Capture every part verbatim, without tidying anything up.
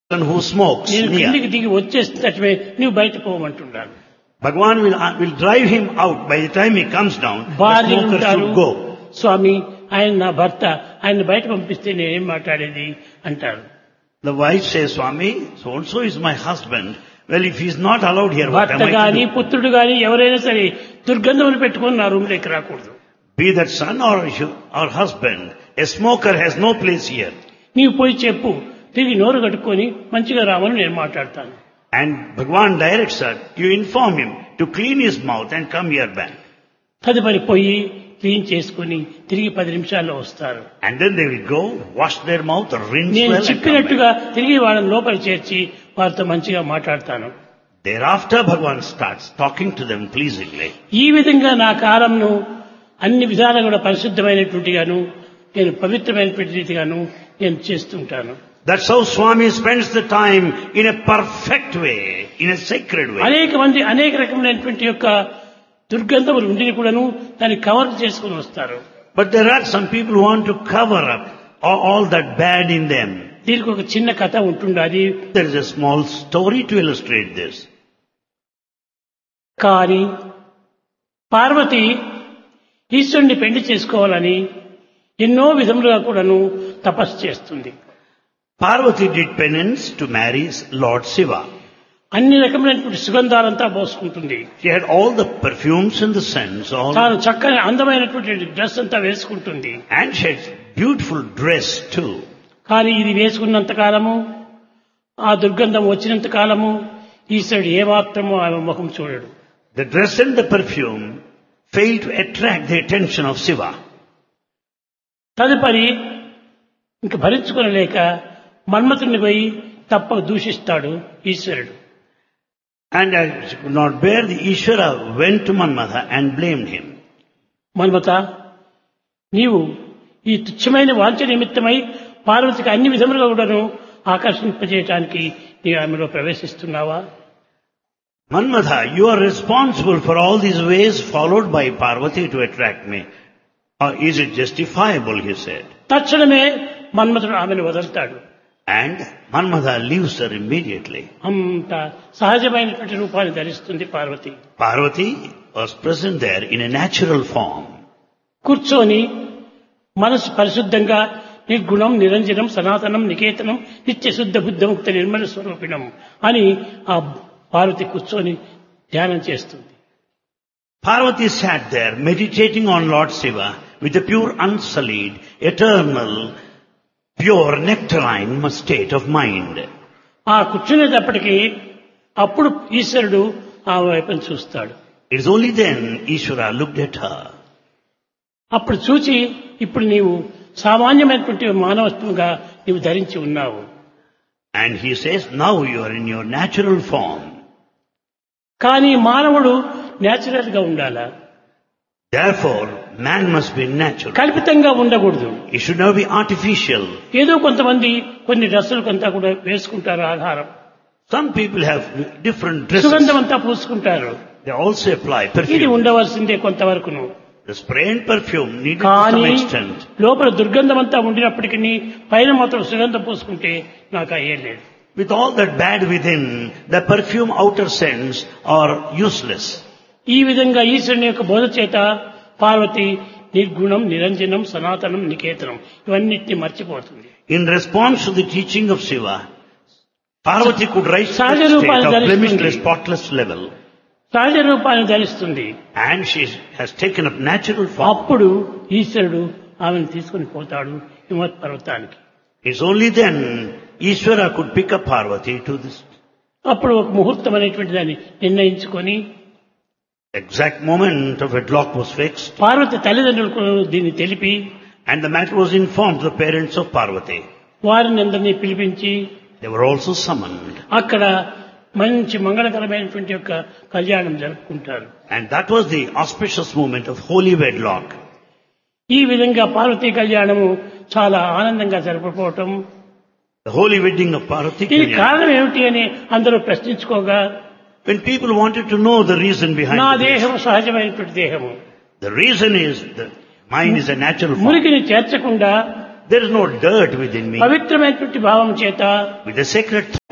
who smokes నేను near. కిందికి దిగి వచ్చేసినట్టువే నువ్వు బయట పోవమంటున్నాను. Bhagavan will, uh, will drive him out. By the time he comes down, the భార్య smoker ఉంటారు, should go. స్వామి ఆయన నా భర్త, ఆయన బయట పంపిస్తే నేనేం మాట్లాడేది అంటారు. The wife says, Swami, so-and-so is my husband. Well, if he's not allowed here, what am భర్త I గాని to do? పుత్రుడు గాని ఎవరైనా సరే దుర్గంధములు పెట్టుకొని నా రూమ్ లోకి రాకూడదు. Be that son or, or husband, a smoker has no place here. నీవు పోయి చెప్పు, తిరిగి నోరు కట్టుకొని మంచిగా రామని నేను మాట్లాడతాను. And Bhagavan directs her, you inform him to clean his mouth and come here back. తదుపరి పోయి క్లీన్ చేసుకుని తిరిగి పది నిమిషాల్లో వస్తారు. And then they will go, wash their mouth, rinse నేను well and come back. చెప్పినట్టుగా తిరిగి వాళ్ళని లోపల చేర్చి వారితో మంచిగా మాట్లాడతాను. Thereafter Bhagavan starts talking to them pleasingly. ఈ విధంగా నా కాలంను అన్ని విధాలుగా కూడా పరిశుద్ధమైనటువంటిగాను నేను పవిత్రమైనటువంటి రీతిగాను నేను చేస్తుంటాను. That's how Swami spends the time in a perfect way, in a sacred way. అనేక మంది అనేక రకమైనటువంటి యొక్క దుర్గంధములు ఉండిని కూడాను దాన్ని కవర్ చేసుకుని వస్తారు. But there are some people who want to cover up all, all that bad in them. దీనికి ఒక చిన్న కథ ఉంటుండాలి. There is a small story to illustrate this. కానీ పార్వతి ఈశ్వరుని పెళ్లి చేసుకోవాలని ఎన్నో విధములుగా కూడాను తపస్సు చేస్తుంది. Parvati did penance to marry Lord Shiva. అన్ని రకమైనటువంటి సుగంధాలంతా పోసుకుంటుంది. She had all the perfumes and the scents, all, తాను చక్కని అందమైనటువంటి డ్రెస్ అంతా వేసుకుంటుంది. and she had beautiful dress too. కానీ ఇది వేసుకున్నంత కాలము, ఆ దుర్గంధం వచ్చినంత కాలము ఈశ్వరుడు ఏమాత్రమో ఆమె ముఖం చూడడు. The dress and the perfume failed to attract the attention of Shiva. తదుపరి ఇంక భరించుకొనలేక మన్మథుని పోయి తప్పక దూషిస్తాడు ఈశ్వరుడు. And as she could not bear, the Ishvara went to Manmatha and blamed him. Manmatha, నీవు ఈ తుచ్చమైన వాంఛ నిమిత్తమై పార్వతికి అన్ని విధములుగా కూడాను ఆకర్షింపజేయటానికి నీ ఆమెలో ప్రవేశిస్తున్నావా? Manmatha, you are responsible for all these ways followed by Parvati to attract me. Or is it justifiable, he said. తక్షణమే మన్మథుడు ఆమెను వదులుతాడు. And Manmatha leaves her immediately. అంత సహజమైనటువంటి రూపాన్ని ధరిస్తుంది Parvati. Parvati was present there in a natural form. కూర్చొని మనసు పరిశుద్ధంగా నిర్గుణం నిరంజనం సనాతనం నికేతనం నిత్య శుద్ధ బుద్ధముక్త నిర్మల స్వరూపిణం అని ఆ పార్వతి కూర్చొని ధ్యానం చేస్తుంది. Parvati sat there meditating on Lord Shiva with a pure, unsullied, eternal, pure, nectarine state of mind. ఆ కూర్చునేటప్పటికీ అప్పుడు ఈశ్వరుడు ఆ వైపును చూస్తాడు. It is only then Ishvara looked at her. అప్పుడు చూచి ఇప్పుడు నీవు సామాన్యమైనటువంటి మానవత్వంగా నీవు ధరించి ఉన్నావు. And he says, now you are in your natural form. కానీ మానవుడు నేచురల్ గా ఉండాలా? Therefore, man must be natural. కల్పితంగా ఉండకూడదు. He should not be artificial. ఏదో కొంతమంది కొన్ని డ్రెస్సులు కొంత కూడా వేసుకుంటారు ఆధారం. Some people have different dresses. సుగంధం అంతా పూసుకుంటారు. They also apply ఇది perfume. ఉండవలసిందే కొంతవరకును. The spray and perfume needed to some కానీ extent. లోపల దుర్గంధం అంతా ఉండినప్పటికీ పైన మాత్రం సుగంధం పూసుకుంటే నాకు అయ్యేది లేదు. With all that bad within, the perfume outer scents are useless. ఈ విధంగా ఈశ్వరుని యొక్క బోధ చేత పార్వతి నిర్గుణం నిరంజనం సనాతనం నికేతనం ఇవన్నిటిని మర్చిపోతుంది. In response to the teaching of Shiva, Parvati could rise to సహజ the state రూపాన్ని of ధరిస్తుంది. blemishless, spotless level. సహజ రూపాన్ని ధరిస్తుంది. And she has taken up natural form. అప్పుడు ఈశ్వరుడు ఆమెను తీసుకుని పోతాడు హిమవత్ పర్వతానికి. It's only then Ishvara could pick up Parvati to this అప్పుడు ఒక ముహూర్తం అనేటువంటి దాన్ని నిర్ణయించుకొని exact moment of wedlock was fixed. Parvati తల్లిదండ్రులకు దీన్ని తెలిపి And the matter was informed to the parents of Parvati. వారిని అందరినీ పిలిపించి They were also summoned. అక్కడ మంచి మంగళకరమైనటువంటి యొక్క కళ్యాణం జరుపుకుంటారు. And that was the auspicious moment of holy wedlock. ఈ విధంగా పార్వతీ కళ్యాణము చాలా ఆనందంగా జరుపుకోవటం. The holy wedding of Parvati. దీనికి కారణం ఏమిటి అని అందరూ ప్రశ్నించుకోగా When people wanted to know the reason behind నా this, దేహము సహజమైనటువంటి దేహము, the reason is that mine is a natural form. మురికిని చేర్చకుండా There is no dirt within me. పవిత్రమైనటువంటి భావం చేత With a sacred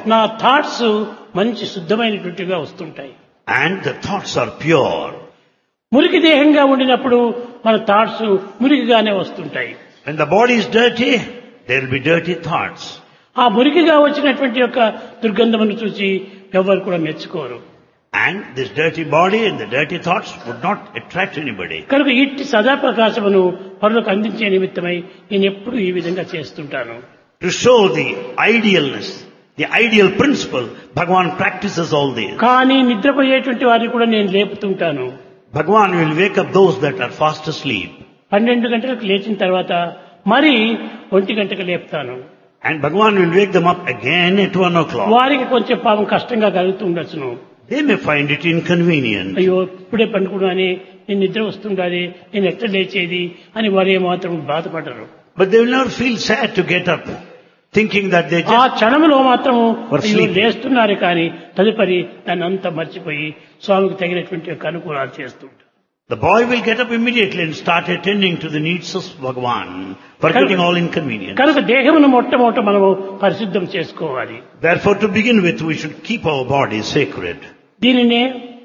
నా థాట్స్ మంచి శుద్ధమైనటువంటిగా వస్తుంటాయి. And the thoughts are pure. మురికి దేహంగా ఉండినప్పుడు మన థాట్స్ మురికిగానే వస్తుంటాయి. When the body is dirty, there will be dirty thoughts. ఆ మురికిగా వచ్చినటువంటి యొక్క దుర్గంధమును చూసి ఎవరు కూడా మెచ్చుకోరు. And this dirty body and the dirty thoughts would not attract anybody. కనుక ఇట్టి సదాప్రకాశమును పరులకు అందించే నిమిత్తమై నేను ఎప్పుడు ఈ విధంగా చేస్తుంటాను. To show the idealness, the ideal principle, Bhagavan practices all this. కానీ నిద్రపోయేటువంటి వారిని కూడా నేను లేపుతుంటాను. Bhagavan will wake up those that are fast asleep. పన్నెండు గంటలకు లేచిన తర్వాత మరి ఒంటి గంటకు లేపుతాను. And Bhagavan will wake them up again at one o'clock. వారికి కొంచెం పాపం కష్టంగా కలుగుతుండొచ్చును. They may find it inconvenient. అయ్యో ఇప్పుడే పండుకున్నానే, నేను నిద్ర వస్తుండాలి, నేను ఎట్లా లేచేది అని వారు ఏమాత్రం బాధపడరు. But they will never feel sad to get up, thinking that they ఆ just... క్షణంలో మాత్రం Or అయ్యో sleeping. లేస్తున్నారు కానీ తదుపరి దాన్ని అంతా మర్చిపోయి స్వామికి తగినటువంటి యొక్క అనుకూలాలు చేస్తుంటారు. The boy will get up immediately and start attending to the needs of Bhagavan, forgetting all inconvenience. కనుక దేహమును మొట్టమొదట మనము పరిశుద్ధం చేసుకోవాలి. Therefore, to begin with, we should keep our body sacred. దీనినే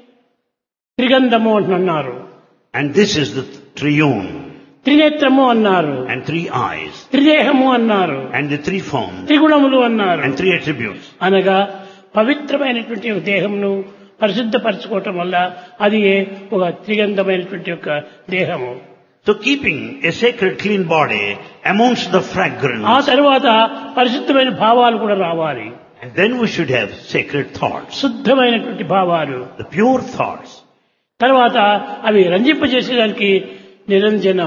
త్రిగంధము అంటున్నారు, And this is the triune, త్రినేత్రము అన్నారు, and three eyes, త్రిదేహము అన్నారు, and the three forms, త్రిగుణములు అన్నారు. and three attributes. అనగా పవిత్రమైనటువంటి ఒక దేహమును పరిశుద్ధపరచుకోవటం వల్ల అది ఒక త్రిగంధమైనటువంటి యొక్క దేహము. So keeping a sacred clean body amongst the fragrance, ఆ తరువాత పరిశుద్ధమైన భావాలు కూడా రావాలి. and then we should have sacred thoughts, శుద్ధమైనటువంటి భావాలు, the pure thoughts, తర్వాత అవి రంజింపజేసేదానికి నిరంజనం.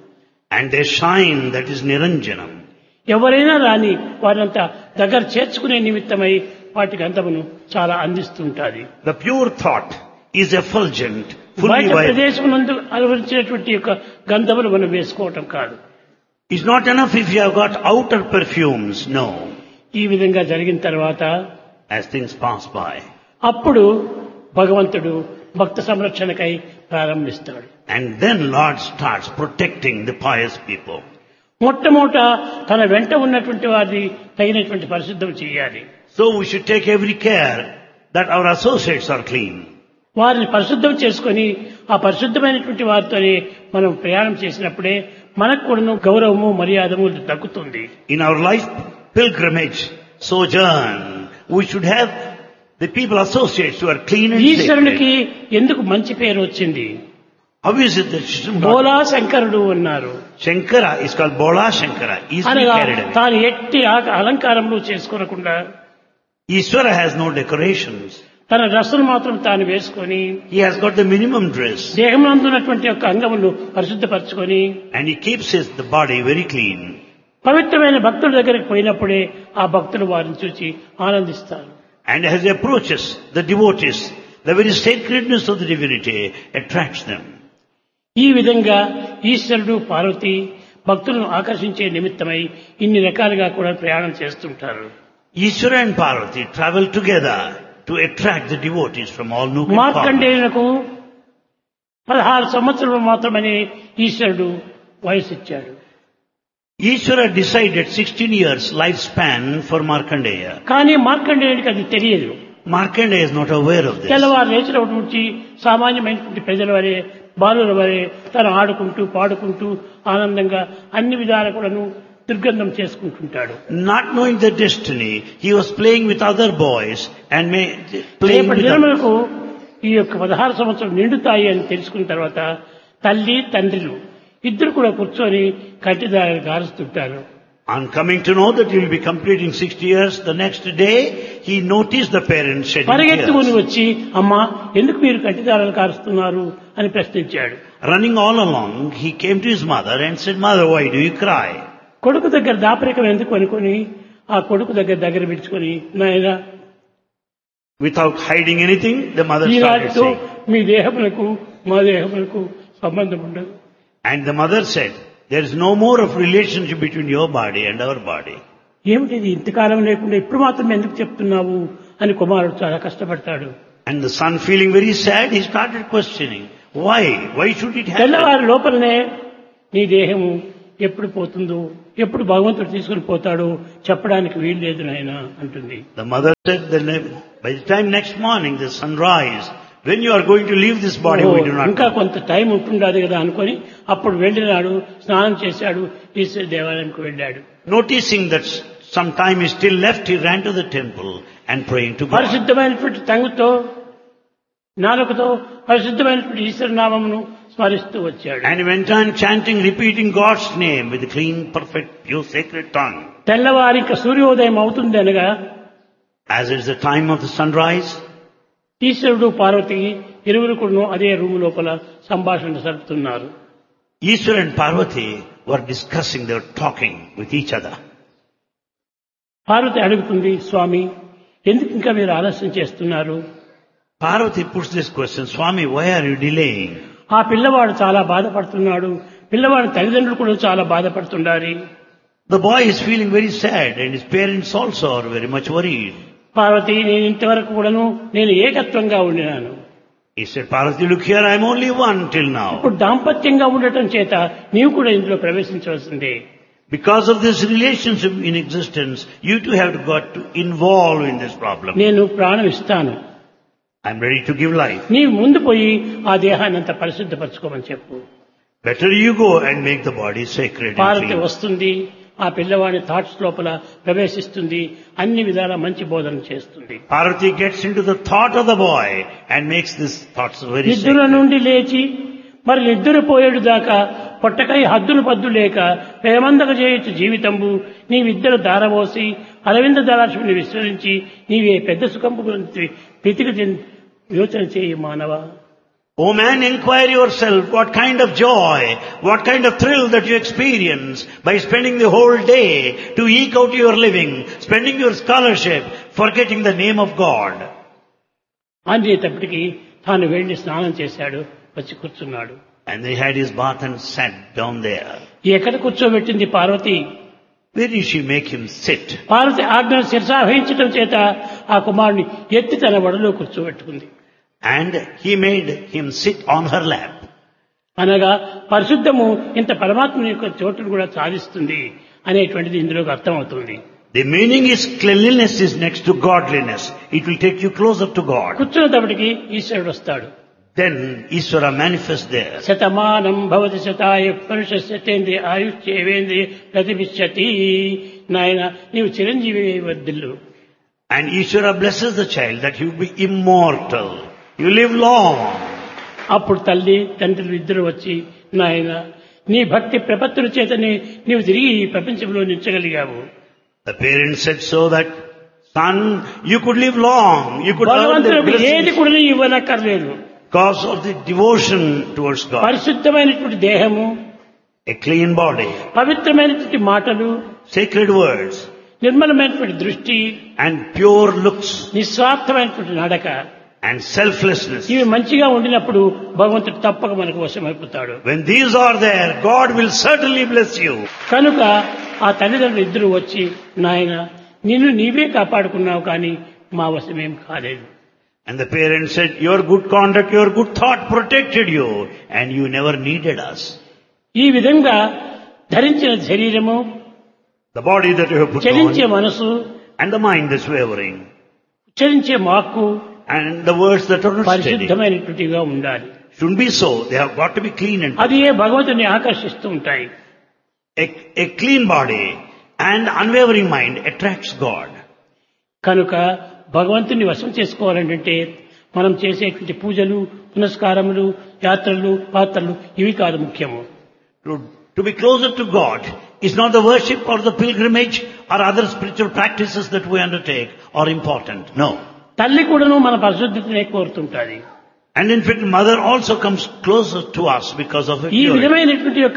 and they shine, that is Niranjanam. ఎవరైనా రాని వారంతా దగ్గర చేర్చుకునే నిమిత్తమై వాటి గంధమును చాలా అందిస్తుంటాది. The pure thought is effulgent, fully బయట vibrant. ప్రదేశం నందు అలవరించినటువంటి యొక్క గంధములు మనం వేసుకోవటం కాదు. It's not enough if you have got outer perfumes, no. ఈ విధంగా జరిగిన తర్వాత As things pass by. అప్పుడు భగవంతుడు భక్త సంరక్షణకై ప్రారంభిస్తాడు. And then Lord starts protecting the pious people. మొట్టమొదట తన వెంట ఉన్నటువంటి వారిని తగినటువంటి పరిశుద్ధం చేయాలి. So we should take every care that our associates are clean. వారిని పరిశుద్ధం చేసుకొని ఆ పరిశుద్ధమైనటువంటి వారితోనే మనం ప్రయాణం చేసినప్పుడే మనకు కూడా గౌరవము మర్యాదము దక్కుతుంది. In our life pilgrimage, sojourn, we should have the people associates who are clean and ఈశ్వరునికి sacred. ఎందుకు మంచి పేరు వచ్చింది? How is it that Shri బోలా శంకరుడు అన్నారు. Shankara is called Bola Shankara, easily అనగా carried away. తాను ఎట్టి ఆ- అలంకారములు చేసుకోకుండా Ishvara has no decorations. తన డ్రెస్సును మాత్రం తాను వేసుకొని He has got the minimum dress. దేహమునందున్నటువంటి యొక్క అంగములు పరిశుద్ధపరచుకొని And he keeps his the body very clean. పవిత్రమైన భక్తుల దగ్గరికి పోయినప్పుడే ఆ భక్తులు వారిని చూసి ఆనందిస్తారు. And as he approaches the devotees, the very sacredness of the divinity attracts them. ఈ విధంగా ఈశ్వరుడు పార్వతి భక్తులను ఆకర్షించే నిమిత్తమై ఇన్ని రకాలుగా కూడా ప్రయాణం చేస్తుంటారు. Ishvara and Parvati travel together to attract the devotees from all nook and corner. మార్కండేయునకు పదహారు సంవత్సరాలు మాత్రమనే ఈశ్వరుడు వయసు ఇచ్చాడు. Ishvara decided sixteen years lifespan for Markandeya. కానీ మార్కండేయుడికి అది తెలియదు. Markandeya is not aware of this. తెల్లవారు లేచినప్పటి నుంచి సామాన్యమైనటువంటి ప్రజల వరే బాలుల వరే తను ఆడుకుంటూ పాడుకుంటూ ఆనందంగా అన్ని విధాలు కూడాను దుర్గంధం చేసుకుంటుంటాడు. Not knowing the destiny, he was playing with other boys and may, playing రేపటి with others. దినములకు ఈ యొక్క పదహారు సంవత్సరాలు నిండుతాయి అని తెలుసుకున్న తర్వాత తల్లి తండ్రులు ఇద్దరు కూడా కూర్చొని కంటిదారులు కారుస్తుంటారు. On coming to know that he will be completing sixty years, the next day he noticed the parents shedding పరిగెత్తుకుని tears. వచ్చి అమ్మా ఎందుకు మీరు కంటిదారులు కారుస్తున్నారు అని ప్రశ్నించాడు. Running all along, he came to his mother and said, "Mother, why do you cry?" కొడుకు దగ్గర దాపరికం ఎందుకు అనుకొని ఆ కొడుకు దగ్గర దగ్గర పిలుచుకొని నాయన Without hiding anything, the mother ఈ started రాత్రితో saying. మీ దేహములకు మా దేహములకు సంబంధం ఉండదు. And the mother said, "There is no more of relationship between your body and our body." ఏమిటిది ఇంతకాలం లేకుండా ఇప్పుడు మాత్రం ఎందుకు చెప్తున్నావు అని కుమారుడు చాలా కష్టపడతాడు. And the son, feeling very sad, he started questioning, why? Why should it happen? తెల్లవారి లోపలనే నీ దేహము ఎప్పుడు పోతుందో, ఎప్పుడు భగవంతుడు తీసుకుని పోతాడో చెప్పడానికి వీలు లేదు నాయన అంటుంది. The mother said that by the time next morning the sunrise, when you are going to leave this body, we do not ఇంకా know. కొంత టైం ఉంటుండదు కదా అనుకొని అప్పుడు వెళ్ళినాడు, స్నానం చేశాడు, ఈశ్వర దేవాలయానికి వెళ్ళాడు. Noticing that some time is still left, he ran to the temple and praying to God. పరిశుద్ధమైనటువంటి తంగుతో, నాలుకతో పరిశుద్ధమైనటువంటి ఈశ్వర నామమును స్మరిస్తూ వచ్చాడు. And he went on chanting, repeating God's name with a clean, perfect, pure, sacred tongue. తెల్లవారి ఇంకా సూర్యోదయం అవుతుంది అనగా, As it is the time of the sunrise, ఈశ్వరుడు పార్వతి ఇరువురు కూడా అదే రూము లోపల సంభాషణ జరుపుతున్నారు. Ishwar and Parvati were discussing, they were talking with each other. Parvati అడుగుతుంది, స్వామి ఎందుకు ఇంకా మీరు ఆలస్యం చేస్తున్నారు? Parvati puts this question, Swami, why are you delaying? ఆ పిల్లవాడు చాలా బాధపడుతున్నాడు, పిల్లవాడి తల్లిదండ్రులు కూడా చాలా బాధపడుతున్నారు. The boy is feeling very sad and his parents also are very much worried. Parvati, నేను ఇంతవరకు కూడాను నేను ఏకత్వంగా ఉండినాను. He said, Parvati, look here, I am only one till now. ఇప్పుడు దాంపత్యంగా ఉండటం చేత నీవు కూడా ఇందులో ప్రవేశించవలసిందే. Because of this relationship in existence, you too have got to involve in this problem. నేను ప్రాణం ఇస్తాను, I am ready to give life. నీవు ముందు పోయి ఆ దేహాన్ని అంతా పరిశుద్ధపరచుకోమని చెప్పు. Better you go and make the body sacred and Parvati clean. వస్తుంది, ఆ పిల్లవాడి థాట్స్ లోపల ప్రవేశిస్తుంది, అన్ని విధాల మంచి బోధన చేస్తుంది. Parvati gets into the thought of the boy and makes these thoughts very నిద్ర sacred. నుండి లేచి మరి నిద్ర పోయేడు దాకా పొట్టకై హద్దులు పద్దు లేక ప్రేమందక చేయొచ్చు జీవితంబు, నీవిద్దరు దారబోసి అరవింద దళాశ్విని విస్మరించి నీవే పెద్ద సుఖంపు గురించి ప్రతికి యోచన చేయి మానవ. O man, inquire yourself what kind of joy, what kind of thrill that you experience by spending the whole day to eke out your living, spending your scholarship, forgetting the name of God. అనేటప్పటికీ తాను వెళ్లి స్నానం చేశాడు, వచ్చి కూర్చున్నాడు. And he had his bath and sat down there. ఎక్కడ కూర్చోబెట్టింది Parvati? Where did she make him sit? Parvati ఆజ్ఞను శిరసావహించడం చేత ఆ కుమారుని ఎత్తి తన వడలో కూర్చోబెట్టుకుంది. And he made him sit on her lap. అనగా పరిశుద్ధము ఇంత పరమాత్మ యొక్క చోటును కూడా సాధిస్తుంది అనేటువంటిది ఇందులోకి అర్థమవుతుంది. The meaning is cleanliness is next to godliness. It will take you closer to God. కూర్చున్నప్పటికీ ఈశ్వరుడు వస్తాడు. Then Ishvara manifests there. Shatamanam Bhavati శతాయ పురుషేంద్రియ ఆయుష్యేవేంద్రియ ప్రతిభిష్యతి. నాయన నీవు Chiranjeevi వర్ధిల్లు. And Ishvara blesses the child that he will be immortal. You live long. అప్పుడు తల్లి తండ్రులు ఇద్దరు వచ్చి, నాయన నీ భక్తి ప్రపత్తుల చేతనే నీవు తిరిగి ఈ ప్రపంచంలో నిలిచగలిగావు. The parents said so that, son, you could live long. You could earn the భగవంతుడికి ఏది blessings కూడా ఇవ్వనక్కర్లేదు. because of the devotion towards God. పరిశుద్ధమైనటువంటి దేహము, A clean body, పవిత్రమైనటువంటి మాటలు, sacred words, నిర్మలమైనటువంటి దృష్టి, and pure looks, నిస్వార్థమైనటువంటి నడక, and selflessness. ఇవి మంచిగా ఉండినప్పుడు భగవంతుడు తప్పక మనకు వశమైపోతాడు. When these are there, God will certainly bless you. కనుక ఆ తల్లిదండ్రులు ఇద్దరు వచ్చి, నాయన నిన్ను నీవే కాపాడుకున్నావు కానీ మా వశమేం కాలేదు. And the parents said, your good conduct, your good thought protected you, and you never needed us. ఈ విధంగా ధరించిన శరీరము, The body that you have put చలించే on, మనసు, and the mind that's wavering, చలించే వాక్కు and the words that are not steady. పరిశుద్ధమైనటువంటిగా ఉండాలి. Shouldn't be so. They have got to be clean and అది ఏ భగవంతుని ఆకర్షిస్తూ ఉంటాయి. a, a clean body and unwavering mind attracts God. కనుక భగవంతుని వశం చేసుకోవాలంటే మనం చేసేటువంటి పూజలు, పునస్కారములు, యాత్రలు, పాత్రలు ఇవి కాదు ముఖ్యము. To, to be closer to God is not the worship or the pilgrimage or other spiritual practices that we undertake are important. No. తల్లి కూడాను మన పరిశుద్ధతనే కోరుతుంటాది. And in fact, mother also comes closer to us because of her ఈ purity. విధమైనటువంటి యొక్క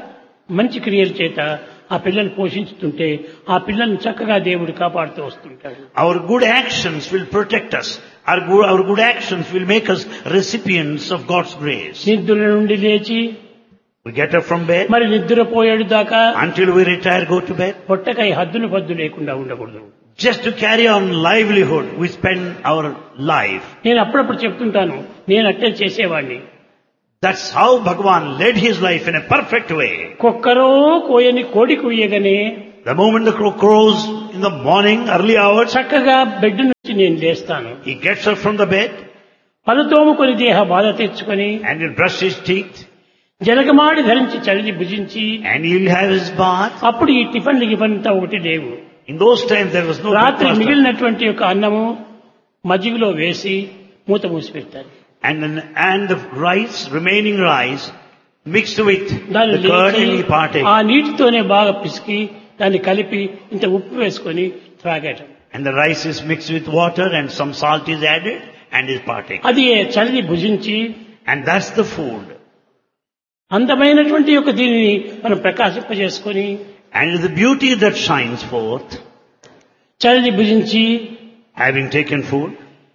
మంచి క్రియల చేత ఆ పిల్లల్ని పోషించుతుంటే ఆ పిల్లల్ని చక్కగా దేవుడు కాపాడుతూ వస్తుంటాడు. Our good actions will protect us. Our good, our good actions will make us recipients of God's grace. నిద్ర నుండి లేచి We get up from bed. మరి నిద్రపోయేడు దాకా Until we retire, go to bed. పొట్టకై హద్దులు పద్దు లేకుండా ఉండకూడదు. Just to carry on livelihood, we spend our life. నేను అప్పుడప్పుడు చెప్తుంటాను, నేను అట్టే చేసేవాడిని. That's how Bhagavan led his life in a perfect way. కుక్కరో కోయని కోడి కుయ్యగానే The moment the crow crows in the morning, early hours, చక్కగా బెడ్ నుంచి నేను లేస్తాను. he gets up from the bed పలుతోముకొని దేహ బాధ తెచ్చుకొని and he'll brush his teeth జలగమాడి ధరించి చలిని భుజించి and he'll have his bath. అప్పుడు ఈ టిఫిన్ గిఫన్ అంతా ఒకటి లేవు. In those times there was no రాత్రి breakfast. మిగిలినటువంటి యొక్క అన్నము మజ్జిగలో వేసి మూత మూసి పెడతారు. And, and the rice, remaining rice, mixed with దాన్ని the curd లేచి and he partake. ఆ నీటితోనే బాగా పిసికి దాన్ని కలిపి ఇంత ఉప్పు వేసుకొని త్రాగటం. And the rice is mixed with water and some salt is added and is partake. అది చలిని భుజించి And that's the food. అందమైనటువంటి యొక్క దీనిని మనం ప్రకాశింపజేసుకొని And the beauty that shines forth, చలిని భుజించి having taken food,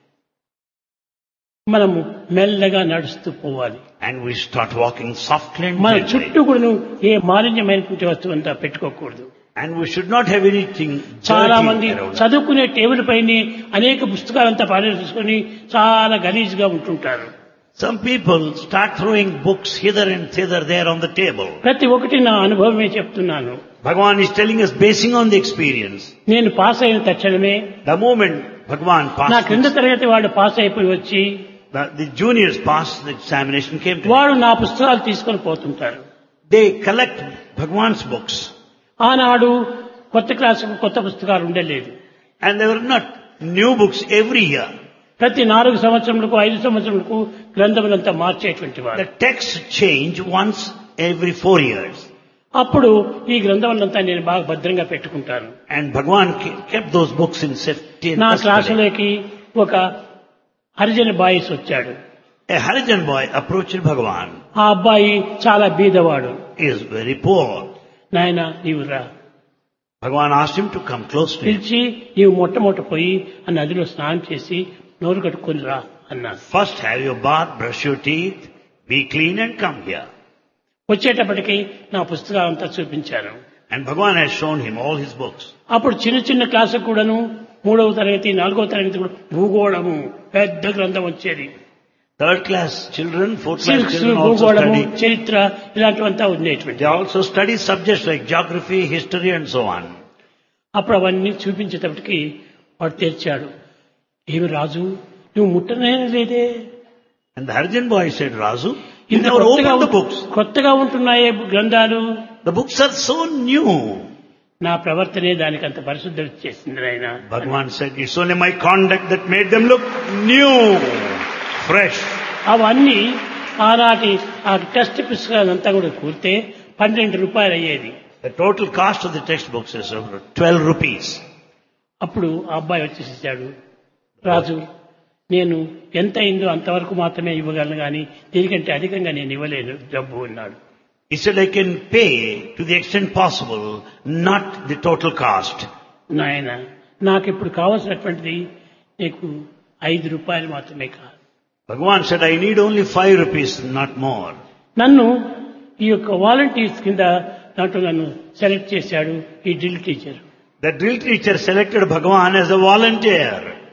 మనము మెల్లగా నడుస్తూ పోవాలి. and we start walking softly and మన gently. చుట్టూ కూడా ఏ మాలిన్యమైనటువంటి వస్తువు అంతా పెట్టుకోకూడదు. And we should not have anything చాలా మంది dirty around us. చదువుకునే టేబుల్ పైన అనేక పుస్తకాలంతా పారేసుకొని చాలా గలీజ్గా ఉంటుంటారు. Some people start throwing books hither and thither there on the table. ప్రతి ఒక్కటి నా అనుభవమే చెప్తున్నాను. Bhagavan is telling us basing on the experience. నేను పాస్ అయిన తక్షణమే The moment Bhagavan నా passed, క్రింద తరగతి వాడు పాస్ అయిపోయి వచ్చి the, the juniors passed the examination came to him. వాడు నా పుస్తకాలు తీసుకొని పోతుంటారు. They collect Bhagavan's books. ఆనాడు కొత్త క్లాసుకు కొత్త పుస్తకాలు ఉండలేదు. And there were not new books every year. ప్రతి నాలుగు సంవత్సరములకు ఐదు సంవత్సరములకు గ్రంథములంతా మార్చేటువంటి వారు. The texts change once every four years. అప్పుడు ఈ గ్రంథములంతా నేను బాగా భద్రంగా పెట్టుకుంటాను. And Bhagavan ke- kept those books in safety and నా custody. క్లాసులోకి ఒక హరిజన బాయిస్ వచ్చాడు. A Harijan boy approached Bhagavan. ఆ అబ్బాయి చాలా బీదవాడు. He is very poor. నాయన నీవు రా, Bhagavan asked him to come close to him. పిలిచి నీవు మొట్టమొదట పోయి ఆ నదిలో స్నానం చేసి నోరు కట్టుకొని రా అన్నాడు. First have your bath, brush your teeth, be clean and come here. వచ్చేటప్పటికి నా పుస్తకాలంతా చూపించాను. And Bhagavan has shown him all his books. అప్పుడు చిన్న చిన్న క్లాసుకు కూడాను మూడవ తరగతి నాలుగవ తరగతి కూడా భూగోళము పెద్ద గ్రంథం వచ్చేది. Third class children, fourth class civics, children also భూగోళము, study. చరిత్ర ఇలాంటివంతా ఉండేటువంటి. They also study subjects like geography, history and so on. అప్పుడు అవన్నీ చూపించేటప్పటికి వాడు తెచ్చాడు. ఏమి రాజు నువ్వు ముట్టనే లేదే, And the Harijan boy said, Razu, you ఇంత never కొత్తగా opened the books. కొత్తగా ఉంటున్నాయే గ్రంథాలు. The books are so new. నా ప్రవర్తనే దానికి అంత పరిశుద్ధి చేసింది ఆయన. Bhagavan said, it's only my conduct that made them look new, fresh. అవన్నీ ఆనాటి ఆ టెక్స్ట్ పుస్తకాలంతా కూడా కూర్తే పన్నెండు రూపాయలు అయ్యేది. The total cost of the textbooks is over twelve rupees. అప్పుడు ఆ అబ్బాయి వచ్చేసాడు. రాజు నేను ఎంత అయిందో అంతవరకు మాత్రమే ఇవ్వగలను కానీ దీనికంటే అధికంగా నేను ఇవ్వలేను డబ్బు అన్నాడు. He said, I can pay to the extent possible, not the total cost. నాయన నాకు ఇప్పుడు కావాల్సినటువంటిది నీకు ఐదు రూపాయలు మాత్రమే కాదు. Bhagavan said, I need only five rupees, not more. నన్ను ఈ యొక్క వాలంటీర్స్ కింద దాంట్లో నన్ను సెలెక్ట్ చేశాడు ఈ drill teacher. The drill teacher selected Bhagavan as a volunteer.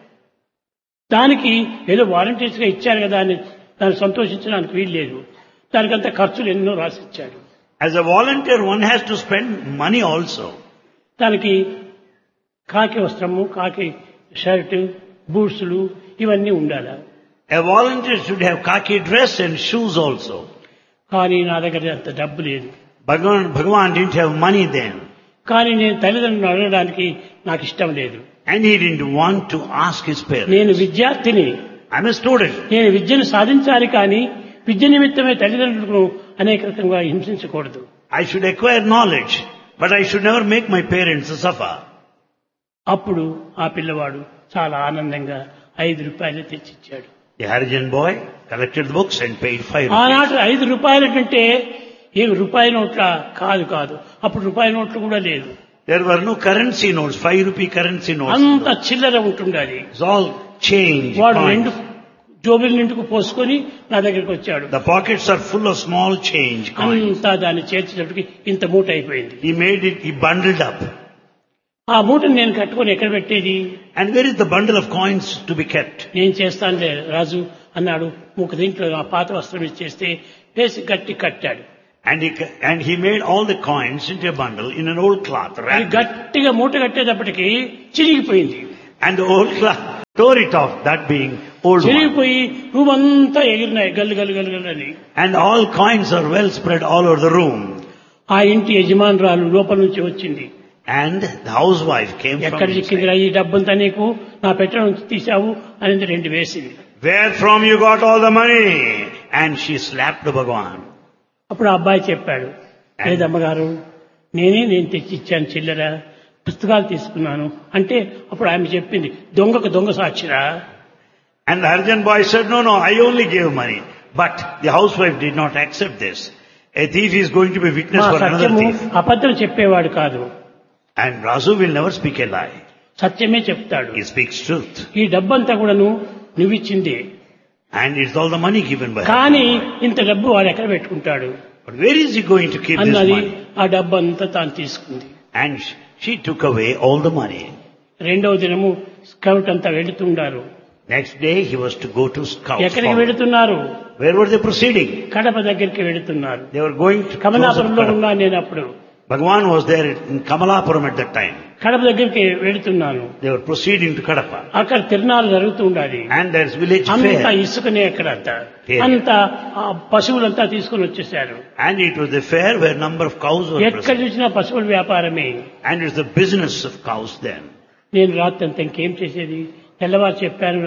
దానికి ఏదో వాలంటీర్స్ గా ఇచ్చారు కదా అని దాన్ని సంతోషించడానికి వీలు లేదు. దానికంతా ఖర్చులు ఎన్నో రాసిచ్చాడు. As a volunteer, one has to spend money also. దానికి కాకి వస్త్రము, కాకి షర్టు, బూట్సులు ఇవన్నీ ఉండాలి. A volunteer should have khaki dress and shoes also. కానీ నా దగ్గర అంత డబ్బు లేదు. Bhagavan, Bhagavan didn't have money then. కానీ నేను తల్లిదండ్రులను అడగడానికి నాకు ఇష్టం లేదు. And he didn't want to ask his parents. నేను విద్యార్థిని, I'm a student. నేను విద్యను సాధించాలి కానీ విద్య నిమిత్తమే తల్లిదండ్రులను అనేక రకంగా హింసించకూడదు. I should acquire knowledge, but I should never make my parents suffer. అప్పుడు ఆ పిల్లవాడు చాలా ఆనందంగా ఐదు రూపాయలు తెచ్చిచ్చాడు. The Harijan boy collected the books and paid five rupees. ఆనాటి ఐదు రూపాయలు అంటే ఏమి రూపాయి నోట్ల కాదు కాదు అప్పుడు రూపాయి నోట్లు కూడా లేదు. There were no currency notes, five rupee currency notes. అంత చిల్లర ఉంటుండాలి. It's all change. వాడు coins. రెండు జోబుల నిండుకు పోసుకొని నా దగ్గరికి వచ్చాడు. The pockets are full of small change coins. అంతా దాన్ని చేర్చేటప్పటికి ఇంత మూట అయిపోయింది. He made it, he bundled up. ఆ మూటను నేను కట్టుకొని ఎక్కడ పెట్టేది? And where is the bundle of coins to be kept? నేను చేస్తానులే రాజు అన్నాడు. ఒక దీంట్లో ఆ పాత వస్త్రం ఇచ్చేస్తే వేసి గట్టి కట్టాడు. And he, and he made all the coins into a bundle in an old cloth. అది wrapped it. గట్టిగా మూట కట్టేటప్పటికి చిరిగిపోయింది. And the old cloth tore it off, that being old one. చిరిగిపోయి room అంతా ఎగిరినాయి గల్లు గల్లు గల్లు గల్లు అని. And all coins are well spread all over the room. ఆ ఇంటి యజమానురాలు లోపల నుంచి వచ్చింది. And the housewife came from ఎక్కడ inside. చిక్కిందిరా ఈ డబ్బంతా నీకు, నా పెట్టె నుంచి తీసావు అనేది రెండు వేసింది. Where from you got all the money? And she slapped Bhagwan. అప్పుడు ఆ అబ్బాయి చెప్పాడు, లేదమ్మగారు నేనే నేను తెచ్చి ఇచ్చాను చిల్లర, పుస్తకాలు తీసుకున్నాను అంటే అప్పుడు ఆమె చెప్పింది దొంగకు దొంగ సాక్షిరా. And the Arjan boy said, no, no, I only gave money. But the housewife did not accept this. A thief is going to be witness మా for another సత్యము thief. అబద్ధం చెప్పేవాడు కాదు, And Razu will never speak a lie. సత్యమే చెప్తాడు. He speaks truth. ఈ డబ్బంతా కూడాను నువ్విచ్చిందే, And it's all the money given by her. కానీ ఇంత డబ్బు వాడు ఎక్కడ పెట్టుకుంటాడు But where is he going to keep this అన్నది money? ఆ డబ్బు అంతా తాను తీసుకుంది. And sh- she took away all the money. రెండవ దినము స్కౌట్ అంతా వెళుతుండారు. Next day he was to go to Scouts. ఎక్కడికి Forward. వెళుతున్నారు? Where were they proceeding? Kadapa దగ్గరికి వెళుతున్నారు. They were going to close up కమలాపురంలో Kadapa. ఉన్నాను నేను అప్పుడు. Bhagwan was there in Kamalapuram at that time. Kadapa దగ్గరికి వెళుతున్నాను. They were proceeding to Kadapa. అక్కడ తిరునాళ్ళు జరుగుతూ ఉండాలి. And there's village అంతా fair. ఇసుకనే అక్కడంతా Fair. అంతా ఆ పశువులంతా తీసుకుని వచ్చేసారు. And it was the fair where number of cows were ఎక్కడ present. చూసినా పశువుల వ్యాపారమే. And it's the business of cows then. నేను రాత్రి అంతా ఇంకేం చేసేది, తెల్లవారు చెప్పాను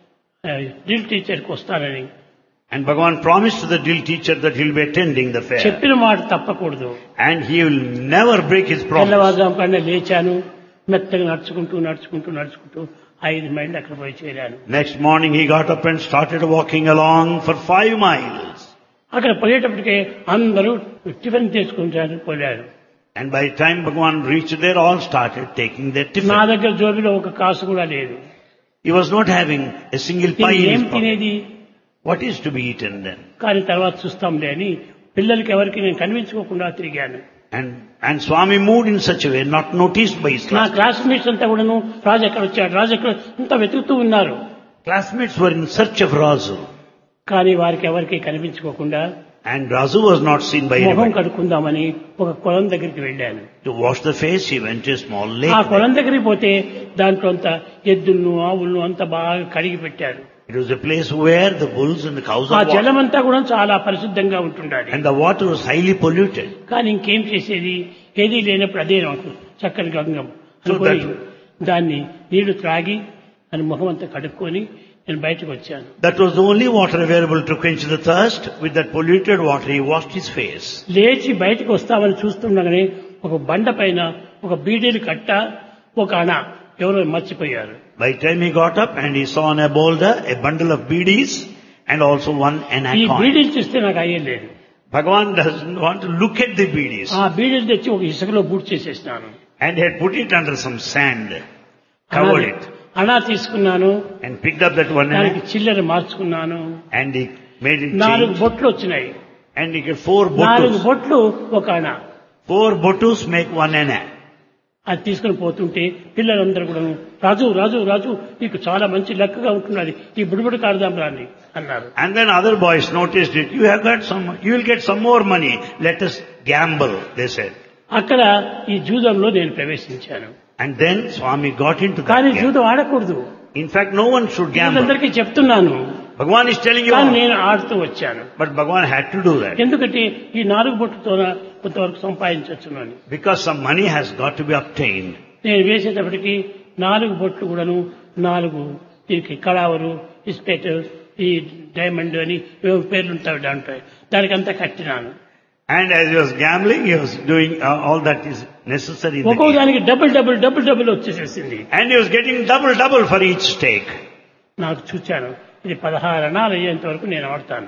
డ్రిల్ టీచర్కి వస్తానని. And Bhagwan promised to the drill teacher that he'll be attending the fair. చెప్పిన మాట తప్పకూడదు. And he will never break his promise. తెల్లవారుజాము కన్నా లేచాను, మెత్తగా నడుచుకుంటూ నడుచుకుంటూ నడుచుకుంటూ ఐదు మైళ్ళు అక్కడ పోయి చేరాను. Next morning he got up and started walking along for five miles. అక్కడ పోయేటప్పటికే అందరూ టిఫిన్ చేసుకుంటారు పోయారు. And by the time Bhagwan reached there, all started taking their నా tiffin. దగ్గర జోబిలో ఒక కాసు కూడా లేదు. He was not having a single pie in ఏం his pocket. తినేది? What is to be eaten then? కానీ తర్వాత చూస్తాంలే అని పిల్లలకి ఎవరికి నేను కనిపించుకోకుండా తిరిగాను. And, and Swami moved in such a way, not noticed by his నా class. క్లాస్మేట్స్ అంతా కూడాను రాజు ఎక్కడ వచ్చాడు, రాజు ఎక్కడ అంతా వెతుకుతూ ఉన్నారు. Classmates were in search of Razu. కానీ వారికి ఎవరికి కనిపించుకోకుండా And Razu was not seen by మొహం anybody. కడుక్కుందామని ఒక కొలం దగ్గరికి వెళ్ళాను. To wash the face, he went to a small ఆ lake. కొలం దగ్గరికి పోతే దాంట్లో అంతా ఎద్దులను ఆవులను అంతా బాగా కడిగి పెట్టారు. It was a place where the bulls and the cows ఆ are జలం walking. అంతా కూడా చాలా పరిశుద్ధంగా ఉంటుండాలి. And the water was highly polluted. కానీ ఇంకేం చేసేది, ఏదీ లేనప్పుడు అదే నాకు చక్కని గంగం So అనుకొని that- దాన్ని నీళ్లు త్రాగి అని ముఖం అంతా కడుక్కొని నేను బయటకు వచ్చాను. That was the only water available to quench the thirst. With that polluted water, he washed his face. లేచి బయటకు వస్తామని చూస్తుండగానే ఒక బండ పైన ఒక బీడీలు కట్ట, ఒక అణ ఎవరో మర్చిపోయారు. By the time he got up and he saw on a boulder a bundle of beedies and also one anna ఈ coin. బీడీలు చూస్తే నాకు అయ్యలేదు. Bhagavan doesn't want to look at the beedies. ఆ బీడీలు తెచ్చి ఒక ఇసుకలో boot చేసేసినాను. And he had put it under some sand, covered it, అణా తీసుకున్నాను, and picked up that one దానికి anna చిల్లర మార్చుకున్నాను. and he made it నాలుగు change. బొట్లు వచ్చినాయి. And he get four నాలుగు botus. బొట్లు ఒక అణ. Four botus make one anna. అది తీసుకుని పోతుంటే పిల్లలందరూ కూడా రాజు రాజు రాజు నీకు చాలా మంచి లెక్కగా ఉంటున్నది, ఈ బుడిబుడి కాడదాం రాని అన్నారు. And then other boys noticed it. You have got some, you will get some more money. Let us gamble, they said. అక్కడ ఈ జూదంలో నేను ప్రవేశించాను. And then Swami got into కానీ that game. జూదం ఆడకూడదు, In fact, no one should gamble. అందరికీ చెప్తున్నాను. Bhagavan is telling you కానీ all. నేను ఆడుతూ వచ్చాను. But Bhagavan had to do that. ఎందుకంటే ఈ నాలుగు బొట్టుతో కొంతవరకు సంపాదించవచ్చును అని. Because some money has got to be obtained. నేను వేసేటప్పటికి నాలుగు బొట్లు కూడాను నాలుగు దీనికి కళావరు, ఇస్పెట్, ఈ డైమండ్ అని ఏవో పేర్లు ఉంటాయి దాంట్లో, దానికంతా కట్టినాను. And as he was gambling, he was doing uh, all that is necessary in the ఒక్కో game. దానికి double double double double వచ్చేసేసింది. And he was getting double double for each stake. నాకు చూచాను ఇది పదహారు అణాలు అయ్యేంత వరకు నేను ఆడతాను.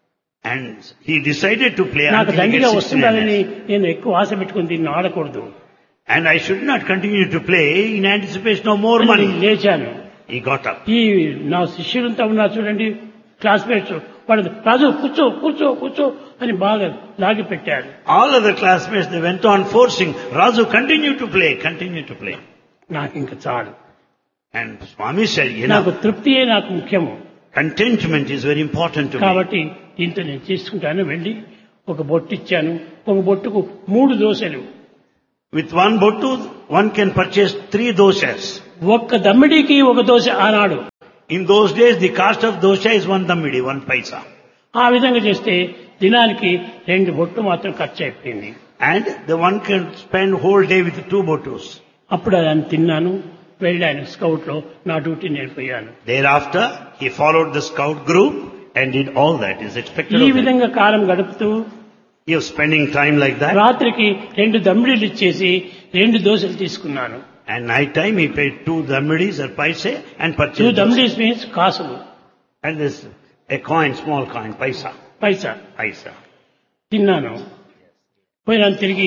And he decided to play నాకు until he దండిగా gets sixteen వస్తుందని annas. నేను ఎక్కువ ఆశ పెట్టుకుని దీన్ని ఆడకూడదు. And I should not continue to play in anticipation of more అని money. లేచాను. He got up. ఈ నా శిష్యులంతా ఉన్నారు చూడండి, క్లాస్మేట్స్, వాడు రాజు కూర్చో కూర్చో కూర్చో అని బాగా లాగి పెట్టారు. All other classmates, they went on forcing, Razu, continue to play, continue to play. నాకు ఇంకా చాలు, And Swami said, you నాకు know, తృప్తియే నాకు ముఖ్యము. contentment is very important to me. కాబట్టి దీంతో నేను తీసుకుంటాను వెళ్ళి ఒక బొట్టు ఇచ్చాను. ఒక బొట్టుకు మూడు దోశలు. With one bottu, one can purchase three doshas. ఒక్క దమ్మిడికి ఒక దోశ ఆనాడు. In those days, the cost of dosha is one dammidi, one paisa. ఆ విధంగా చేస్తే దినానికి రెండు బొట్టు మాత్రం ఖర్చు అయిపోయింది. And the one can spend whole day with two bottus. అప్పుడు దాన్ని తిన్నాను, వెళ్ళాను స్కౌట్ లో, నా డ్యూటీ నేను పోయాను. Thereafter, he followed the scout group and did all that is expected ఈ of him. విధంగా కాలం గడుపుతూ He was spending time like that. రాత్రికి రెండు దమ్మిడీలు ఇచ్చేసి రెండు దోశలు తీసుకున్నాను. And night time he paid two dammidis or paise and two purchased. దమ్మిడీస్ means కాసులు, And this a coin, small coin, paisa, Paisa paisa. తిన్నాను. పోయినాను, తిరిగి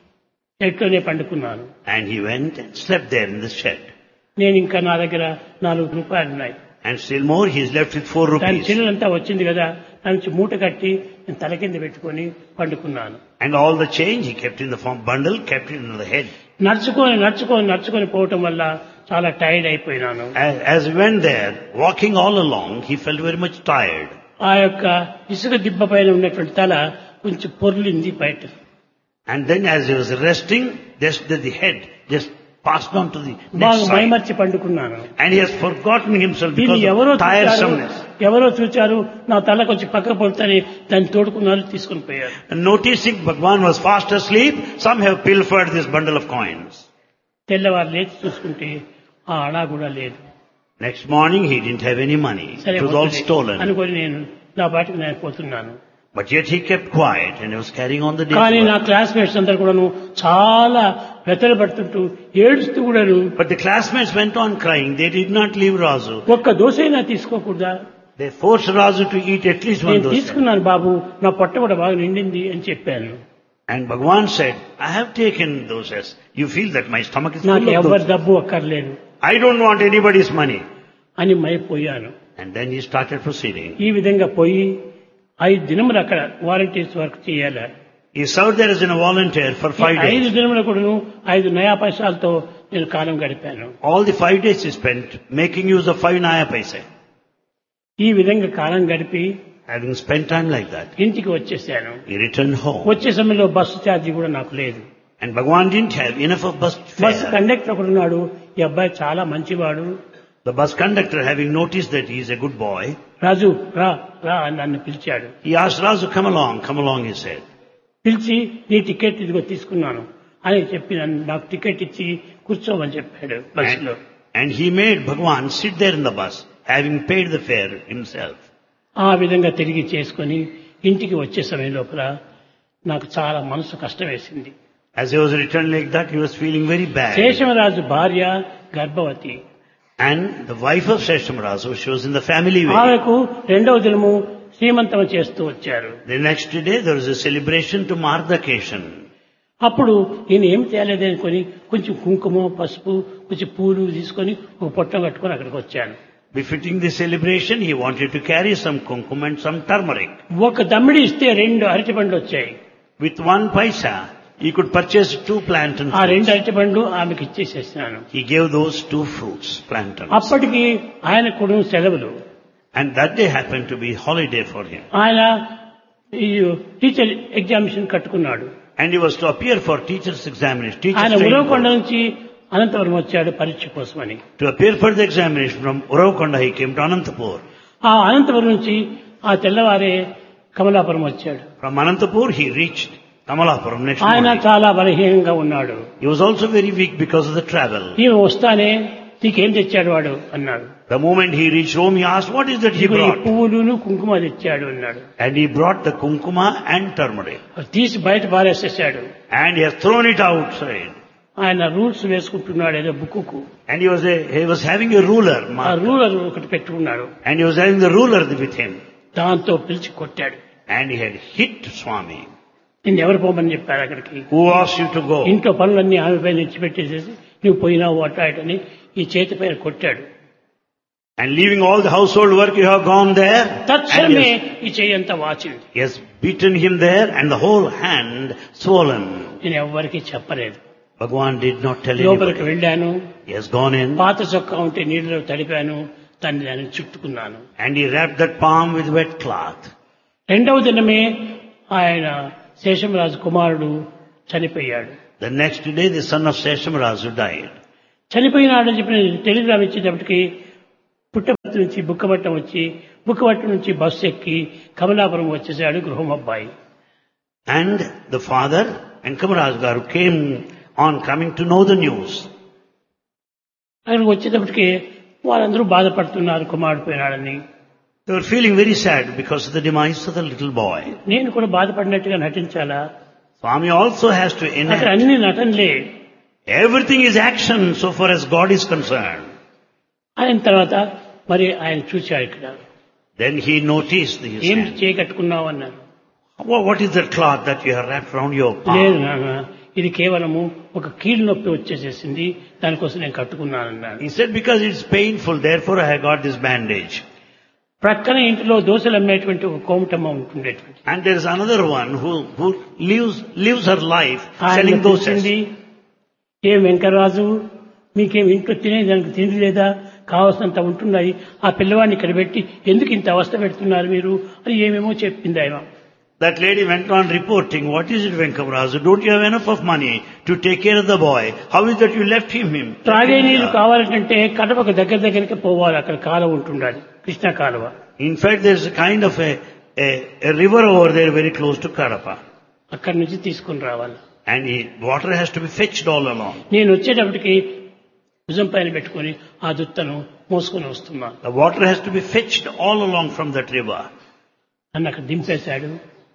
చెట్లోనే పండుకున్నాను. And he went and slept there in the shed. నేను ఇంకా నా దగ్గర నాలుగు రూపాయలు ఉన్నాయి. And still more, he is left with four దాని rupees. చిల్లంతా వచ్చింది కదా, దాని మూట కట్టి నేను తల కింద పెట్టుకొని పండుకున్నాను. And all the change he kept in the form bundle, kept it in the head. నడుచుకొని నడుచుకొని నడుచుకొని పోవటం వల్ల చాలా tired అయిపోయినాను. As, as he went there, walking all along, he felt very much tired. ఆ యొక్క ఇసుక దిబ్బ పైన ఉన్నటువంటి తల కొంచెం పొర్లింది బయట. And then as he was resting, just the, the head just passed on to the next బాగా side. మైమర్చి పండుకున్నాను. And he has forgotten himself దీన్ని because ఎవరో of చూచారు, tiresomeness. ఎవరో చూచారు, నా తల కొంచెం పక్క పడుతుంది, దాన్ని తోడుకున్నారు, తీసుకుని పోయారు. And noticing Bhagwan was fast asleep, some have pilfered this bundle of coins. తెల్లవారు లేచి చూసుకుంటే ఆ అడా కూడా లేదు. Next morning he didn't have any money. సరే It was all వద్దులే stolen. అనుకొని నేను నా బాటికి నేను పోతున్నాను. But yet he kept quiet and he was carrying on the day's కానీ నా work. క్లాస్మేట్స్ అందరు కూడాను చాలా వెతలు పడుతుంటూ ఏడుస్తూ కూడాను, But the classmates went on crying. They did not leave Razu. ఒక్క దోశైనా తీసుకోకూడదా? They forced Razu to eat at least one నేను dosa. తీసుకున్నాను బాబు, నా పొట్ట కూడా బాగా నిండింది అని చెప్పాను. And Bhagwan said, I have taken dosas. You feel that my stomach is నాకు full of ఎవరి dosas. డబ్బు అక్కర్లేదు I don't want anybody's money. అని మైపోయాను. And then he started proceeding. ఈ విధంగా పోయి ఐదు దినములు అక్కడ వాలంటీర్స్ వర్క్ చేయాలి. He served there as a volunteer for five ఐదు days. దినముల కూడాను ఐదు నయా పైసలతో నేను కాలం గడిపాను. All the five days he spent making use of five naya paise. ఈ విధంగా కాలం గడిపి Having spent time like that, ఇంటికి వచ్చేసాను. he returned home. వచ్చే సమయంలో బస్సు ఛార్జీ కూడా నాకు లేదు. And Bhagwan didn't have enough of bus bus fare. Conductor ఒకడు ఉన్నాడు, ఈ అబ్బాయి చాలా మంచివాడు, The bus conductor, having noticed that he is a good boy, రాజు రా రా అని నన్ను పిలిచాడు. he asked Razu, come along, come along, he said. పిలిచి నీ టికెట్ ఇదిగో తీసుకున్నాను అని చెప్పి నన్ను నాకు టికెట్ ఇచ్చి కూర్చోమని చెప్పాడు బస్సులో. And, and he made Bhagwan sit there in the bus, having paid the fare himself. ఆ విధంగా తిరిగి చేసుకొని ఇంటికి వచ్చే సమయం లోపల నాకు చాలా మనసు కష్టం వేసింది. As he was returning like that, he was feeling very bad. Seshamaraju భార్య గర్భవతి. And the wife of Seshamarazu, she was in the family way. ఆమెకు రెండవ దినము శ్రీమంతం చేస్తూ వచ్చారు. The next day, there was a celebration to mark the occasion. అప్పుడు నేను ఏం తేలేదు అనుకొని కొంచెం కుంకుమ పసుపు కొంచెం పూలు తీసుకొని ఒక పొట్టం కట్టుకొని అక్కడికి వచ్చాను. Befitting the celebration, he wanted to carry some kumkum and some turmeric. ఒక దమ్మిడి ఇస్తే రెండు అరటి పండ్లు వచ్చాయి. With one paisa, he could purchase two plantain ఆ రెండు fruits. అరటి పండ్లు ఆమెకి ఇచ్చేసేసినాను. He gave those two fruits, plantains. అప్పటికి ఆయన కూడా సెలవులు. And that day happened to be holiday for him. ఆయన ఈ టీచర్ ఎగ్జామినేషన్ కట్టుకున్నాడు. And he was to appear for teacher's examination. Teacher's ఆయన training ఉరవకొండ course. నుంచి అనంతపురం వచ్చాడు పరీక్ష కోసమని. To appear for the examination from Uravkonda, he came to Anantapur. ఆ అనంతపురం నుంచి ఆ తెల్లవారే కమలాపురం వచ్చాడు. From Anantapur, he reached Kamalapuram next ఆయన morning. చాలా బలహీనంగా ఉన్నాడు. He was also very weak because of the travel. ఈమె వస్తానే నీకేం తెచ్చాడు వాడు అన్నాడు. The moment he reached home, he asked, what is that he ఇదిగో ఈ brought? పువ్వులును కుంకుమ తెచ్చాడు అన్నాడు. And he brought the kumkuma and turmeric. అది తీసి బయట పారేసేసాడు. And he has thrown it outside. ఆయన రూల్స్ వేసుకుంటున్నాడు ఏదో బుక్కుకు. And he was a, he was having a ruler, ఆ marker. రూలర్ ఒకటి పెట్టుకున్నాడు. And he was having the ruler with him. దాంతో పిలిచి కొట్టాడు. And he had hit Swami. నిన్ను ఎవరు పోమని చెప్పారు అక్కడికి? Who asked you to go? ఇంట్లో పనులన్నీ ఆమె పైన ఇచ్చిపెట్టేసేసి నువ్వు పోయినావు అటాటని ఈ చేతి పైన కొట్టాడు. And leaving all the household work, you have gone there. And he తక్షణమే has, ఈ చెయ్యి అంతా వాచింది. he has beaten him there and the whole hand swollen. నేను ఎవ్వరికీ చెప్పలేదు. Bhagwan did not tell లోపలికి anybody. వెళ్ళాను. He has gone in పాత చొక్కా ఉంటే నీళ్ళలో తడిపాను, దాన్ని దాన్ని చుట్టుకున్నాను. and he wrapped that palm with wet cloth. రెండవ దినమే ఆయన శేషమరాజు కుమారుడు చనిపోయాడు. The next day the son of Seshamarazu died. చనిపోయినాడని చెప్పిన టెలిగ్రామ్ ఇచ్చేటప్పటికి పుట్టపర్తి నుంచి బుక్కబట్టం వచ్చి బుక్కబట్టం నుంచి బస్సు ఎక్కి కమలాపురం వచ్చేసాడు గృహం అబ్బాయి. And the father and Kamaraj Garu came on coming to know the news. అక్కడికి వచ్చేటప్పటికి వాళ్ళందరూ బాధపడుతున్నారు కుమారుడు పోయినాడని. They were feeling very sad because of the demise of the little boy. నేను కూడా బాధపడినట్టుగా నటించాలా? Swami also has to అక్కడ enact. అన్ని నటనలే. Everything is action so far as God is concerned. అయిన తర్వాత మరి ఆయన చూశాడు ఇక్కడ. Then he noticed his ఏం hand. చేయకట్టుకున్నావు అన్నారు. Wha- What is that cloth that you have wrapped around your లేదు palm? నాన్న, ఇది కేవలము ఒక కీళ్ళు నొప్పి వచ్చేసేసింది, దానికోసం నేను కట్టుకున్నానన్నాడు. He said, because it's painful, therefore I have got this bandage. ప్రక్కన ఇంటిలో దోశలు అమ్మేటువంటి ఒక కోమటమ్మ ఉంటుండేటువంటి And there is another one who, who lives, lives her life ఆయన selling పిలిచింది, dosas. ఏం వెంకరాజు, మీకేం ఇంట్లో తినేదానికి తిండి లేదా, కావాల్సినంత ఉంటున్నాయి, ఆ పిల్లవాడిని ఇక్కడ పెట్టి ఎందుకు ఇంత అవస్థ పెడుతున్నారు మీరు అని ఏమేమో చెప్పింది ఆయన. That lady went on reporting, what is it Venkamarazu? Don't you have enough of money to take care of the boy? How is that you left him? him? త్రాగే నీళ్లు కావాలంటే కడపకు దగ్గర దగ్గరికి పోవాలి, అక్కడ కాలువ ఉంటుండాలి, కృష్ణా కాలువ. In fact, there is a kind of a, a, a river over there very close to Kadapa. అక్కడి నుంచి తీసుకుని రావాలి. And he, water has to be fetched all along. నేను వచ్చేటప్పటికి భుజం పైన పెట్టుకుని ఆ దుత్తను మోసుకొని వస్తున్నాను. The water has to be fetched all along from that river. నన్ను అక్కడ దింపేశాడు.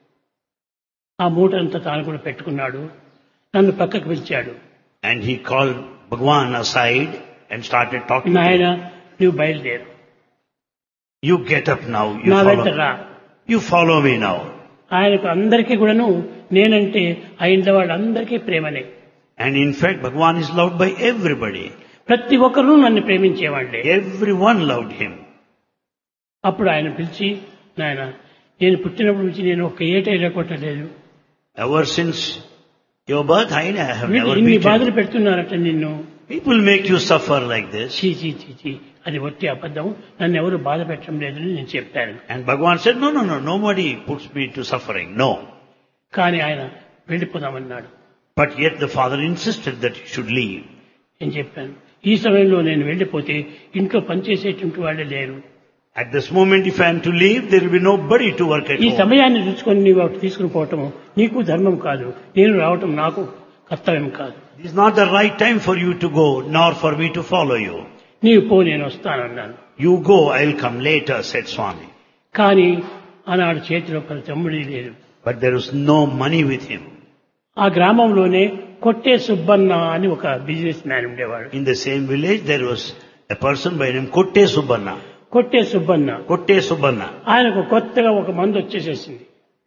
ఆ మూటంతా తాను కూడా పెట్టుకున్నాడు. నన్ను పక్కకు పిలిచాడు. And he called Bhagwan aside and started talking to నాయన, him. నువ్వు బయలుదేరు, You get up now. You నా వెంట follow, రా. you follow me now. ఆయనకు అందరికీ కూడాను నేనంటే ఆ ఇంట్లో వాళ్ళందరికీ ప్రేమనే. And in fact, Bhagwan is loved by everybody. ప్రతి ఒక్కరూ నన్ను ప్రేమించేవాళ్లే. Everyone loved him. అప్పుడు ఆయన పిలిచి, నాయన, నేను పుట్టినప్పటి నుంచి నేను ఒక ఏట ఎరగొట్టలేదు, Ever since your birth, I have వీళ్ళు never ఇన్ని beaten బాధలు you. పెడుతున్నారట నిన్ను. People make you suffer like this. చీ చీ చీ చీ, అది ఒట్టి అబద్ధం, నన్ను ఎవరు బాధ పెట్టడం లేదని నేను చెప్పాను. And Bhagwan said, no, no, no, nobody puts me to suffering. No. కానీ ఆయన వెళ్ళిపోదామన్నాడు. But yet the father insisted that he should leave. నేను చెప్పాను, ఈ సమయంలో నేను వెళ్ళిపోతే ఇంట్లో పనిచేసేటువంటి వాళ్ళే లేరు. At this moment, if I am to leave, there will be nobody to work at ఈ home. సమయాన్ని చూసుకొని నీవు అటు తీసుకుని పోవటం నీకు ధర్మం కాదు, నేను రావటం నాకు కర్తవ్యం కాదు. This is not the right time for you to go, nor for me to follow you. నీవు పో, నేను వస్తానన్నాను. You go, I will come later, said Swami. కానీ ఆనాడు చేతిలో పది తమ్ముడి లేదు. But there was no money with him. ఆ గ్రామంలోనే కొట్టే సుబ్బన్న అని ఒక బిజినెస్ మ్యాన్ ఉండేవాడు. In the same village, there was a person by name Kotte Subbanna. కొట్టే సుబ్బన్న, Kotte Subbanna. ఆయనకు కొత్తగా ఒక మందు వచ్చేసేసింది.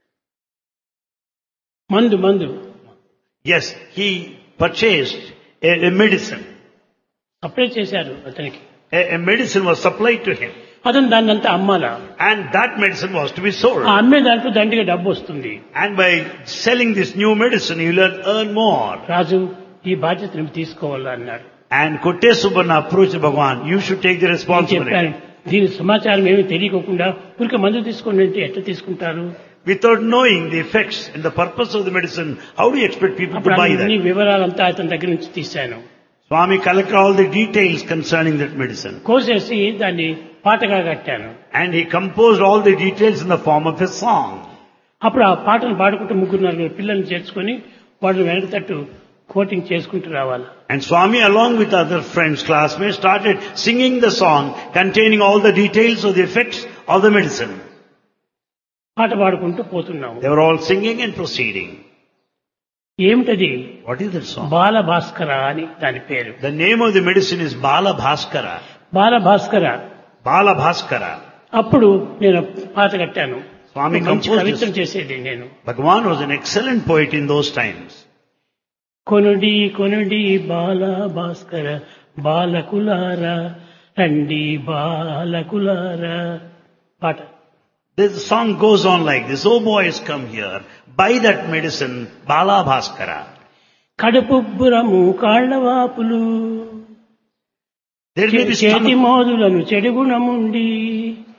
మందు మందు Yes, he purchased a, a medicine. Apply చేశారు అతనికి. A, a medicine was supplied to him. అతను దాన్ని అంతా అమ్మాలా. And that medicine was to be sold. ఆ అమ్మే దాంట్లో దండిగా డబ్బు వస్తుంది. And by selling this new medicine, he will earn more. రాజు, ఈ బాధ్యతను తీసుకోవాలా అన్నాడు. And Kotte Subbanna approached Bhagwan, you should take the నేను responsibility. చెప్పాను, దీని సమాచారం ఏమీ తెలియకోకుండా ఊరికే మందు తీసుకోండి అంటే ఎట్లా తీసుకుంటారు? Without knowing the effects and the purpose of the medicine, how do you expect people to అప్పుడు buy అన్ని that? వివరాలంతా అతని దగ్గర నుంచి తీశాను. Swami collected all the details concerning that medicine. కోసేసి దాన్ని పాటగా కట్టాను. And he composed all the details in the form of a song. అప్పుడు ఆ పాటను పాడుకుంటూ ముగ్గురు నలుగురు పిల్లల్ని చేర్చుకొని వాళ్ళు వెనక తట్టు కోటింగ్ చేసుకుంటూ రావాలి. And Swami, along with other friends, classmates, started singing the song containing all the details of the effects of the medicine. పాట పాడుకుంటూ పోతున్నాము. They were all singing and proceeding. ఏమిటది? What is that song? బాల భాస్కర అని దాని పేరు. The name of the medicine is Bala Bhaskara. Bala Bhaskara. Bala Bhaskara. అప్పుడు నేను పాట కట్టాను. Swami మంచి composed కవిత్వం this. చేసేది నేను. Bhagwan was an excellent poet in those times. కొనుడి కొనుడి బాల భాస్కర బాలకులారా రండి బాలకులారా పాట. This song goes on like this. Oh boys, come here. Buy that medicine, Bala Bhaskara. కడుపుబ్బురము కాళ్లవాపులు There may be చేతి stomach, మోదులను చెడుగుణముండి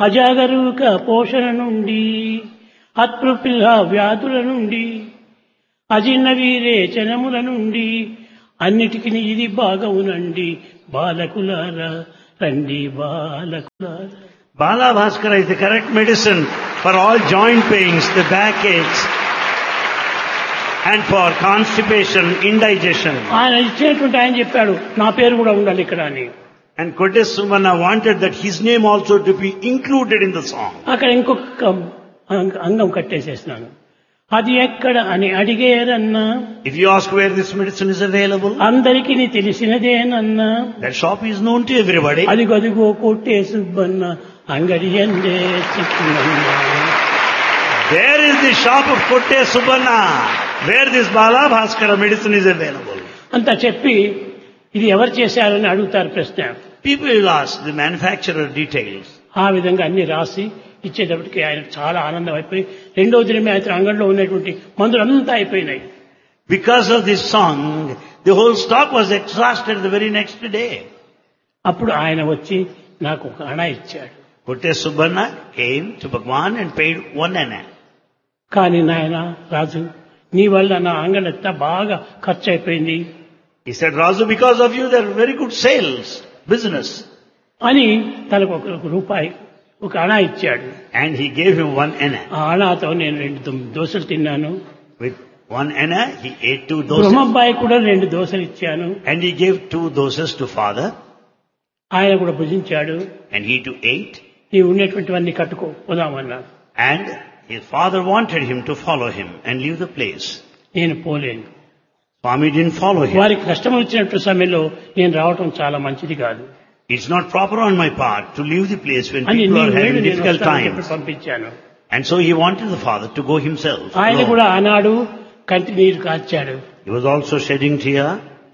అజాగరూక పోషణ నుండి అత్పృపిల్ల వ్యాధుల నుండి అజిన్న వీరేచనముల నుండి అన్నిటికీ ఇది బాగవునండి బాలకులారా రండి బాలకులారా. Bala Bhaskara is the correct medicine for all joint pains, the backaches, and for constipation, indigestion. ఆయన ఇచ్చినటువంటి ఆయన చెప్పాడు నా పేరు కూడా ఉండాలి ఇక్కడ అని. And Kotte Subbanna wanted that his name also to be included in the song. అక్కడ ఇంకొక అంగం కట్టేసేసినాను. అది ఎక్కడ అని అడిగేరన్నా, If you ask where this medicine is available, అందరికీ తెలిసినదేనన్నా, that shop is known to everybody. అది గదిగో కొట్టే సుబ్బన్న అంగడి ఎందే చిక్కునన్నా. There is the shop of Kotte Subbanna where this Bala Bhaskara medicine is available. అంతా చెప్పి ఇది ఎవరు చేశారని అడుగుతారు ప్రశ్న. People will ask the manufacturer details. ఆ విధంగా అన్ని రాసి ఇచ్చేటప్పటికి ఆయన చాలా ఆనందం అయిపోయి రెండో దినమే ఆయన అంగడిలో ఉన్నటువంటి మందులంతా అయిపోయినాయి. Because of this song, the whole stock was exhausted the very next day. అప్పుడు ఆయన వచ్చి నాకు ఒక అణ ఇచ్చాడు. Kotte Subbanna came to Bhagwan and paid one anna. కానీ నాయన రాజు నీ వల్ల నా అంగడంతా బాగా ఖర్చు అయిపోయింది. He said, Razu, because of you there are very good sales, business. అని తనకు ఒక రూపాయి ఒక అణ ఇచ్చాడు. And he gave him one anna. ఆ అణతో నేను రెండు దోశలు తిన్నాను. With one anna, he ate two dosas. బ్రహ్మబ్బాయి కూడా రెండు దోశలు ఇచ్చాను. And he gave two dosas to father. ఆయన కూడా భుజించాడు. And he too ate. నీవు ఉన్నటువంటివన్నీ కట్టుకో పోదామన్నాడు. And his father wanted him to follow him and leave the place. నేను పోలేను. Swami didn't follow him. వారికి కష్టం వచ్చినట్టు సమయంలో నేను రావటం చాలా మంచిది కాదు. It's not proper on my part to leave the place when అని people are నేను having నేను difficult వస్తానని times. చెప్పి పంపించాను. And so he wanted the father to go himself. ఆయన alone. కూడా ఆనాడు కంటి నీరు కాచాడు. He was also shedding tear.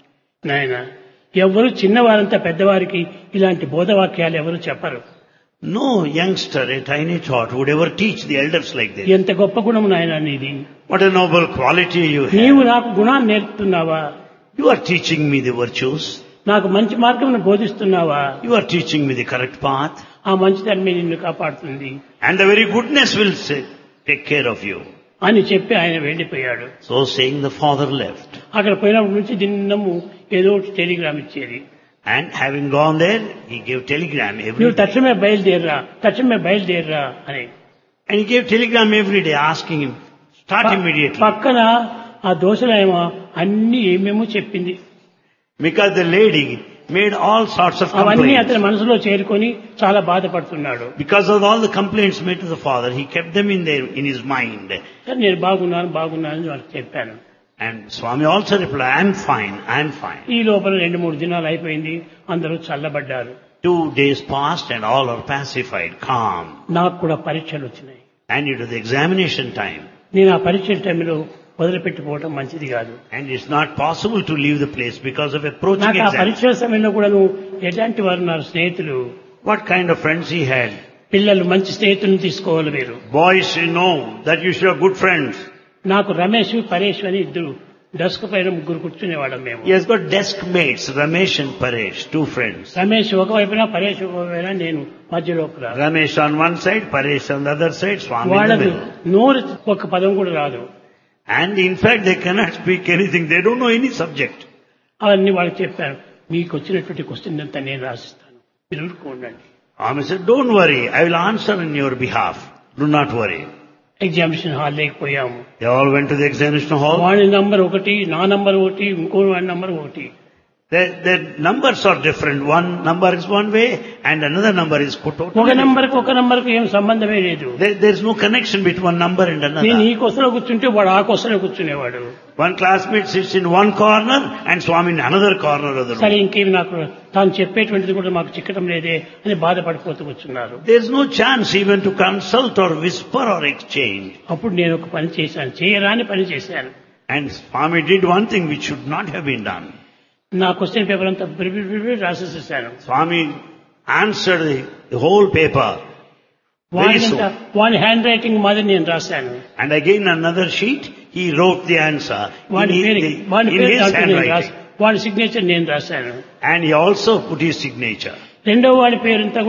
నాయన ఎవరు చిన్నవారంతా పెద్దవారికి ఇలాంటి బోధవాక్యాలు ఎవరు చెప్పరు. No youngster, a tiny tot, would ever teach the elders like this. ఎంత గొప్ప గుణం నాయన నీది. What a noble quality you నీవు have. నాకు గుణాన్ని నేర్పుతున్నావా? You are teaching me the virtues. నాకు మంచి మార్గమును బోధిస్తున్నావా? You are teaching me the correct path. ఆ మంచిదాన్ని నిన్ను కాపాడుతుంది And the very goodness will say, take care of you. అని చెప్పి ఆయన వెళ్ళిపోయాడు. So saying, the father left. అక్కడ పోయినప్పటి నుంచి దిన్నము ఏదో ఒకటి టెలిగ్రామ్ ఇచ్చేది. And having gone there, he gave telegram every నువ్వు day. తక్షణమే బయలుదేరరా తక్షణమే బయలుదేరరా అని. And he gave telegram every day asking him, start immediately. పక్కన ఆ దోశలేమో అన్ని ఏమేమో చెప్పింది. Because the lady made all sorts of అవన్నీ complaints. అతని మనసులో చేరుకొని చాలా బాధపడుతున్నాడు. Because of all the complaints made to the father, he kept them in there, in his mind. సరే నేను బాగున్నాను బాగున్నాను అని వాళ్ళకి చెప్పాను. And Swami also replied, I am fine, I am fine. ఈ లోపల రెండు మూడు దినాలు అయిపోయింది. అందరూ చల్లబడ్డారు. Two days passed and all are pacified, calm. నాకు కూడా పరీక్షలు వచ్చినాయి. And it was the examination time. నేను ఆ పరీక్షల టైంలో వదిలిపెట్టిపోవటం మంచిది కాదు. And it's not possible to leave the place because of approaching నాకు ఆ exam. పరీక్షల సమయంలో కూడా నువ్వు ఎలాంటి వారు ఉన్నారు స్నేహితులు? What kind of friends he had? పిల్లలు మంచి స్నేహితులను తీసుకోవాలి మీరు. Boys, you know that you should have good friends. నాకు రమేష్ పరేష్ అని ఇద్దరు డెస్క్ పైన ముగ్గురు కూర్చునేవాళ్ళం మేము. He has got desk mates, Ramesh and Paresh, two friends. Ramesh ఒకవైపున పరేష్ ఒకవైపున నేను మధ్యలో. Ramesh on one side, Paresh on the other side, Swami in the వాళ్ళకు middle. నోరు ఒక పదం కూడా రాదు. And in fact they cannot speak anything, they don't know any subject. అవన్నీ వాళ్ళకి చెప్పాను. మీకు వచ్చినటువంటి క్వశ్చన్ అంతా నేను రాసిస్తాను, మీరు ఊరుకోండి. Swami said, don't worry, I will answer in your behalf. Do not worry. Examination hall లేకపోయాము. They all went to the examination hall. వాడి నంబర్ ఒకటి, నా నంబర్ ఒకటి, ఇంకో వాడి నంబర్ ఒకటి. The, the numbers are different. One number is one way and another number is put out. ఒక నంబర్కి ఒక నంబర్కి ఏం సంబంధమే లేదు. There, there is no connection between one number and నేను ఈ another. కొసలో కూర్చుంటే వాడు ఆ కొసలో కూర్చునేవాడు. One classmate sits in one corner and Swami in another corner of the సరే room. ఇంకేమి నాకు తాను చెప్పేటువంటిది కూడా మాకు చిక్కటం లేదే అని బాధపడిపోతూ కూర్చున్నారు. There is no chance even to consult or whisper or exchange. అప్పుడు నేను ఒక పని చేశాను, చేయరాని పని చేశాను. And Swami did one thing which should not have been done. నా క్వశ్చన్ పేపర్ అంతా బిరి బిరి బిరి రాసేసేసాను. Swami answered the, the whole paper very వాడినంతా soon. వాడి హ్యాండ్ రైటింగ్ మాదిరి నేను రాశాను. And again another sheet, he wrote the answer in వాడి his, పేరు వాడి in పేరు his దాంట్లో నేను రాసి handwriting. వాడి సిగ్నేచర్ నేను రాశాను. And he also put his signature. రెండో వాడి పేరంతా కూడాను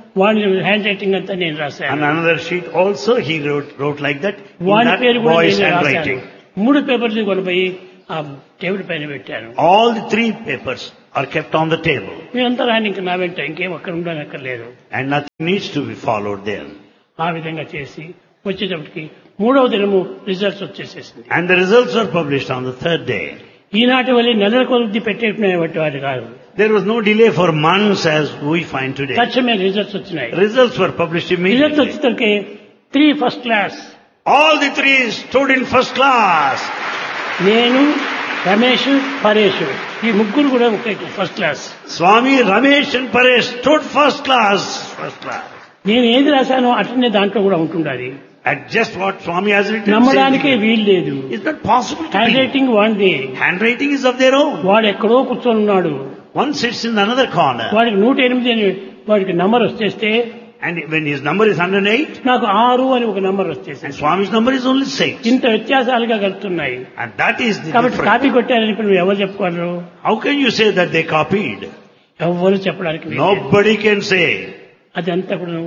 వాడి హ్యాండ్ రైటింగ్ అంతా నేను రాశాను. On another sheet also he wrote, wrote like that. In వాడి that పేరు కూడా boy's నేను రాశాను. handwriting. మూడు పేపర్లు కొనిపోయి ఆ టేబుల్ పైన పెట్టాను. All the three papers are kept on the table. మీరంతా రాని ఇంక నా వెంట ఇంకేం అక్కడ ఉండనక్కర్లేదు. And nothing needs to be followed there. ఆ విధంగా చేసి వచ్చేటప్పటికి మూడవ దినము results వచ్చేసేసింది. And the results were published on the third day. ఈనాటి వల్ల నెలల కొద్ది పెట్టేటువంటి వాటి కాదు. There was no delay for months as we find today. తక్షణమే రిజల్ట్స్ వచ్చినాయి. Results were published results immediately. వచ్చేసరికి three first class. All the three stood in first class. నేను, రమేష్, పరేష్ ఈ ముగ్గురు కూడా ఒకే first class. Swami, Ramesh and Paresh stood first class. First class. నేను ఏది రాశానో అట్లనే దాంట్లో కూడా ఉంటుండాలి. At just what Swami has written. నమ్మడానికే వీలు లేదు. It's not possible to hand believe. Writing one day. Handwriting is of their own. వాడు ఎక్కడో కూర్చొని ఉన్నాడు. One sits in another corner. వాడికి నూట ఎనిమిది అని వాడికి నంబర్ వచ్చేస్తే And when his number is one hundred eight, నాకు ఆరు అని ఒక నంబర్ వచ్చేసింది. and Swami's number is only six. ఇంత వ్యత్యాసాలుగా కలుగుతున్నాయి. And that is the కాబట్టి difference. కాపీ కొట్టారని ఇప్పుడు నువ్వు ఎవరు చెప్పుకోరు? How can you say that they copied? ఎవరు చెప్పడానికి వీలు లేదు. Nobody can say. అదంతా కూడా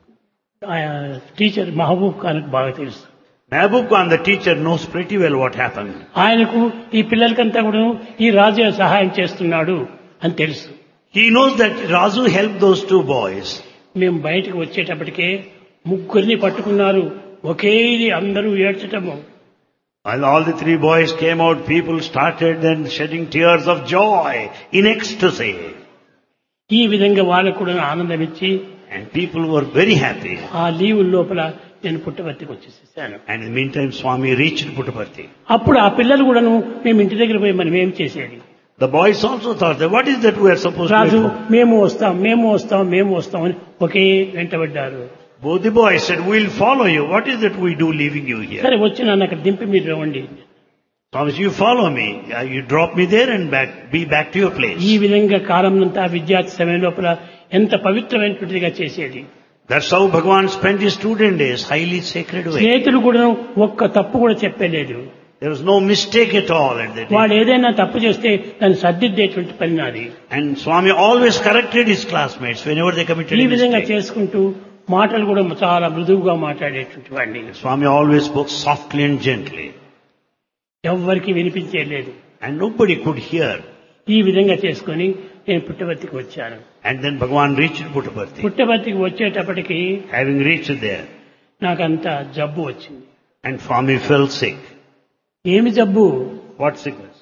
టీచర్ మహబూబ్ ఖాన్ బాగా తెలుసు. Mehboob Khan, the teacher, knows pretty well what happened. ఆయనకు ఈ పిల్లలకంతా కూడా ఈ రాజు సహాయం చేస్తున్నాడు అని తెలుసు. He knows that Razu helped those two boys. మేము బయటకు వచ్చేటప్పటికే ముగ్గురిని పట్టుకున్నారు. ఒకే ఇది అందరూ ఏడ్చటము. While all the three boys came out, people started then shedding tears of joy in ecstasy. ఈ విధంగా వాళ్ళకు కూడా ఆనందం ఇచ్చి And people were very happy. ఆ లీవ్ లోపల నేను పుట్టపర్తికి వచ్చేసేసాను. And in the meantime, Swami reached Puttaparthi. అప్పుడు ఆ పిల్లలు కూడాను మేము ఇంటి దగ్గర పోయి మనం ఏం చేసేది. The boys also thought that what is that we are supposed Raju to do? మేము వస్తాం మేము వస్తాం మేము వస్తాం అని ఒకే వెంటబడ్డారు. Both the boys said, we'll follow you. What is that we do leaving you here? సరే వచ్చి నన్ను అక్కడ దింపి మీరు రండి. Thomas, you follow me. Uh, You drop me there and back, be back to your place. ఈ విధంగా కాలంనంతా విద్యార్థి సమయం లోపల ఎంత పవిత్రమైనటువంటిదిగా చేసేది. That's how Bhagavan spent his student days, highly sacred way. స్నేహితులు కూడా ఒక్క తప్పు కూడా చెప్పలేదు. There was no mistake at all at that వాడు day. ఏదైనా తప్పు చేస్తే దాన్ని సర్దిద్దేటువంటి పని నాది. And Swami always corrected his classmates whenever they committed ఈ a విధంగా mistake. చేసుకుంటూ మాటలు కూడా చాలా మృదువుగా మాట్లాడేటువంటి వాడిని. Swami always spoke softly and gently. ఎవ్వరికి వినిపించేలేదు. And nobody could hear. ఈ విధంగా చేసుకొని నేను పుట్టపర్తికి వచ్చాను. And then Bhagavan reached Puttaparthi. పుట్టపర్తికి వచ్చేటప్పటికి Having reached there, నాకంత జబ్బు వచ్చింది. and Swami fell sick. ఏమి జబ్బు What sickness?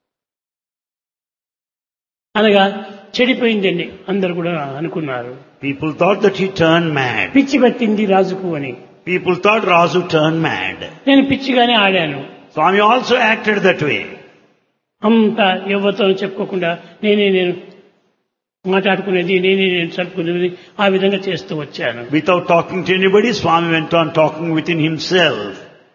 అనగా చెడిపోయిందండి అందరు కూడా అనుకున్నారు. People thought that he turned mad. పిచ్చి పట్టింది రాజుకు అని. People thought Razu turned mad. నేను పిచ్చిగానే ఆడాను. Swami also acted that way. అంతా ఎవరితో చెప్పుకోకుండా నేనే నేను మాట్లాడుకునేది నేనే నేను చదువుకునేది ఆ విధంగా చేస్తూ వచ్చాను. Without talking to anybody, Swami went on talking within himself.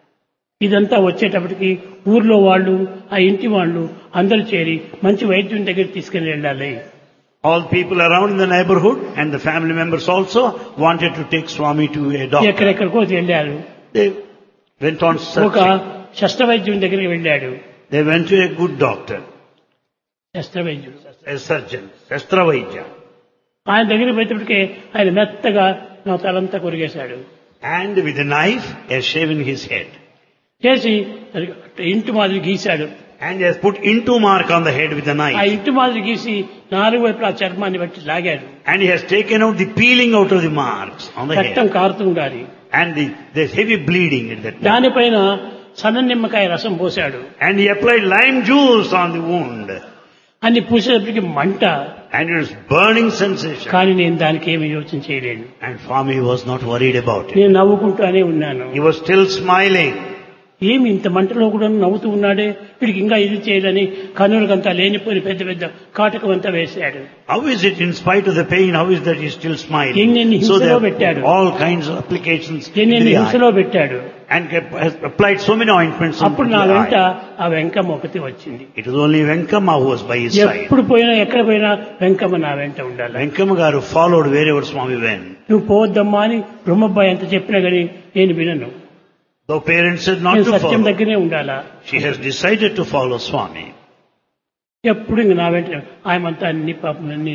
ఇదంతా వచ్చేటప్పటికి ఊర్లో వాళ్ళు ఆ ఇంటి వాళ్ళు అందరూ చేరి మంచి వైద్యుని దగ్గర తీసుకుని వెళ్ళాలి. All people around in the neighborhood and the family members also wanted to take Swami to a doctor. ఎక్కడెక్కడికో వెళ్ళారు. They went on ఒక searching. శస్త్ర వైద్యుని దగ్గరికి వెళ్ళాడు. They went to a good doctor, శస్త్ర వైద్యుడు a surgeon, Shastra Vaidya. ఆయన దగ్గరికి పోయేటప్పటికే ఆయన మెత్తగా నా తలంతా కొరిగేశాడు. And with a knife, he has shaven his head. చేసి ఇంటి మాదిరి గీశాడు. And he has put into mark on the head with a ఆ knife. ఇంటి మాదిరి గీసి నాలుగు వైపులా చర్మాన్ని బట్టి లాగాడు. And he has taken out the peeling out of the marks on the రక్తం head. కారుతూ ఉండాలి. And the, there's heavy bleeding at that moment. దానిపైన సన్న నిమ్మకాయ రసం పోశాడు. And he applied lime juice on the wound. అన్ని పూసేటప్పటికి మంట. And it was burning sensation. కానీ నేను దానికి ఏమి యోచన చేయలేను. And Swami was not worried about it. నేను నవ్వుకుంటూనే ఉన్నాను. He was still smiling. ఏమి ఇంత మంటలో కూడా నవ్వుతూ ఉన్నాడే వీడికి ఇంకా ఇది చేయాలని కన్నులకంతా లేనిపోయిన పెద్ద పెద్ద కాటకం అంతా వేశాడు. How is it in spite of the pain, how is that he is still smiling? ఎన్నెన్ని So they హింసలో have పెట్టాడు. all kinds of applications in ఎన్నెన్ని the eye. హింసలో పెట్టాడు. And kept- has applied so many ointments on అప్పుడు the నా వెంట eye. ఆ వెంకమ్మ ఒకటి వచ్చింది. It was only Venkama who was by his side. ఎప్పుడు పోయినా ఎక్కడ పోయినా వెంకమ్మ నా వెంట ఉండాలి. Venkama garu followed wherever Swami went. నువ్వు పోవద్దమ్మా అని బ్రహ్మబ్బాయి ఎంత చెప్పినా గానీ నేను వినను. Though parents said not నేను to సత్యం follow, దగ్గరే ఉండాలా. she has decided to follow Swami. ఎప్పుడు ఇంక నా వెంట ఆయమంతా అన్ని పాపం అన్ని నాకు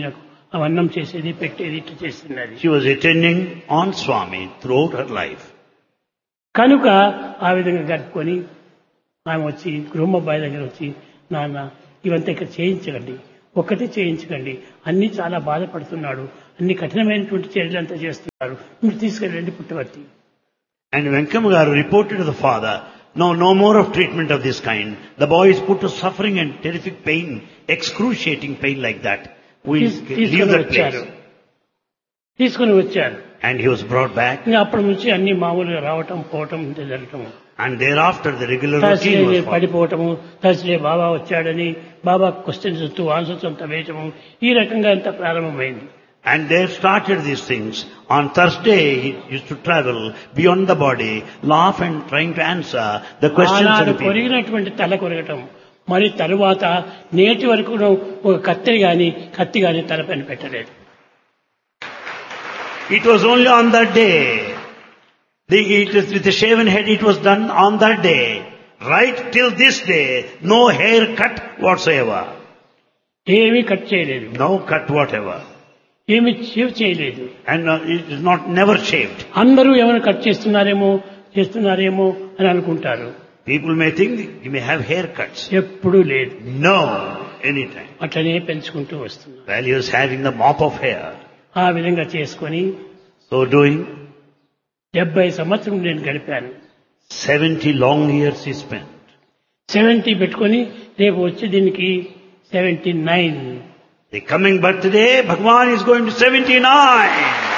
అవన్నం చేసేది పెట్టేది ఇట్లా చేస్తున్నది. She was attending on Swami throughout her life. కనుక ఆ విధంగా గడుపుకొని ఆమె వచ్చి గృహమ్మాయి దగ్గర వచ్చి, నాన్న ఇవంతా ఇక్కడ చేయించకండి, ఒక్కటే చేయించకండి, అన్ని చాలా బాధపడుతున్నాడు, అన్ని కఠినమైనటువంటి చర్యలు అంతా చేస్తున్నారు, మీరు తీసుకెళ్ళండి పుట్టవర్తి. And Venkam Garu reported to the father, no, no more of treatment of this kind. The boy is put to suffering and terrific pain, excruciating pain like that. We'll leave that place. తీసుకుని వచ్చారు. And he was brought back. ఇంకా అప్పటి నుంచి అన్ని మామూలుగా రావటం పోవటం జరగటం. And thereafter the regular routine was followed. పడిపోవటము, Thursday బాబా వచ్చాడని బాబా క్వశ్చన్స్ వస్తూ ఆన్సర్స్ అంతా వేయటము, ఈ రకంగా అంతా ప్రారంభమైంది. And they started these things. On Thursday, he used to travel beyond the body, laugh and trying to answer the questions of the people. కొరిగినటువంటి తల కొరగటం, మరి తరువాత నేటి వరకు ఒక కత్తి గాని కత్తి గాని తలపైన పెట్టలేదు. It was only on that day. The, it was with a shaven head it was done on that day. Right till this day, no hair cut whatsoever. ఏమీ కట్ చేయలేదు. No cut whatever. ఏమి shave చేయలేదు. And uh, it is not never shaved. అందరూ ఏమైనా cut చేస్తున్నారేమో చేస్తున్నారేమో అని అనుకుంటారు. People may think you may have haircuts. ఎప్పుడూ లేదు. No, anytime. అట్లనే పెంచుకుంటూ వస్తున్నారు. While he was having the mop of hair. ఆ విధంగా చేసుకొని So doing. డెబ్బై సంవత్సరం నేను గడిపాను. Seventy long years he spent. Seventy పెట్టుకొని రేపు వచ్చే దీనికి seventy nine. The coming birthday, Bhagwan is going to seventy-nine.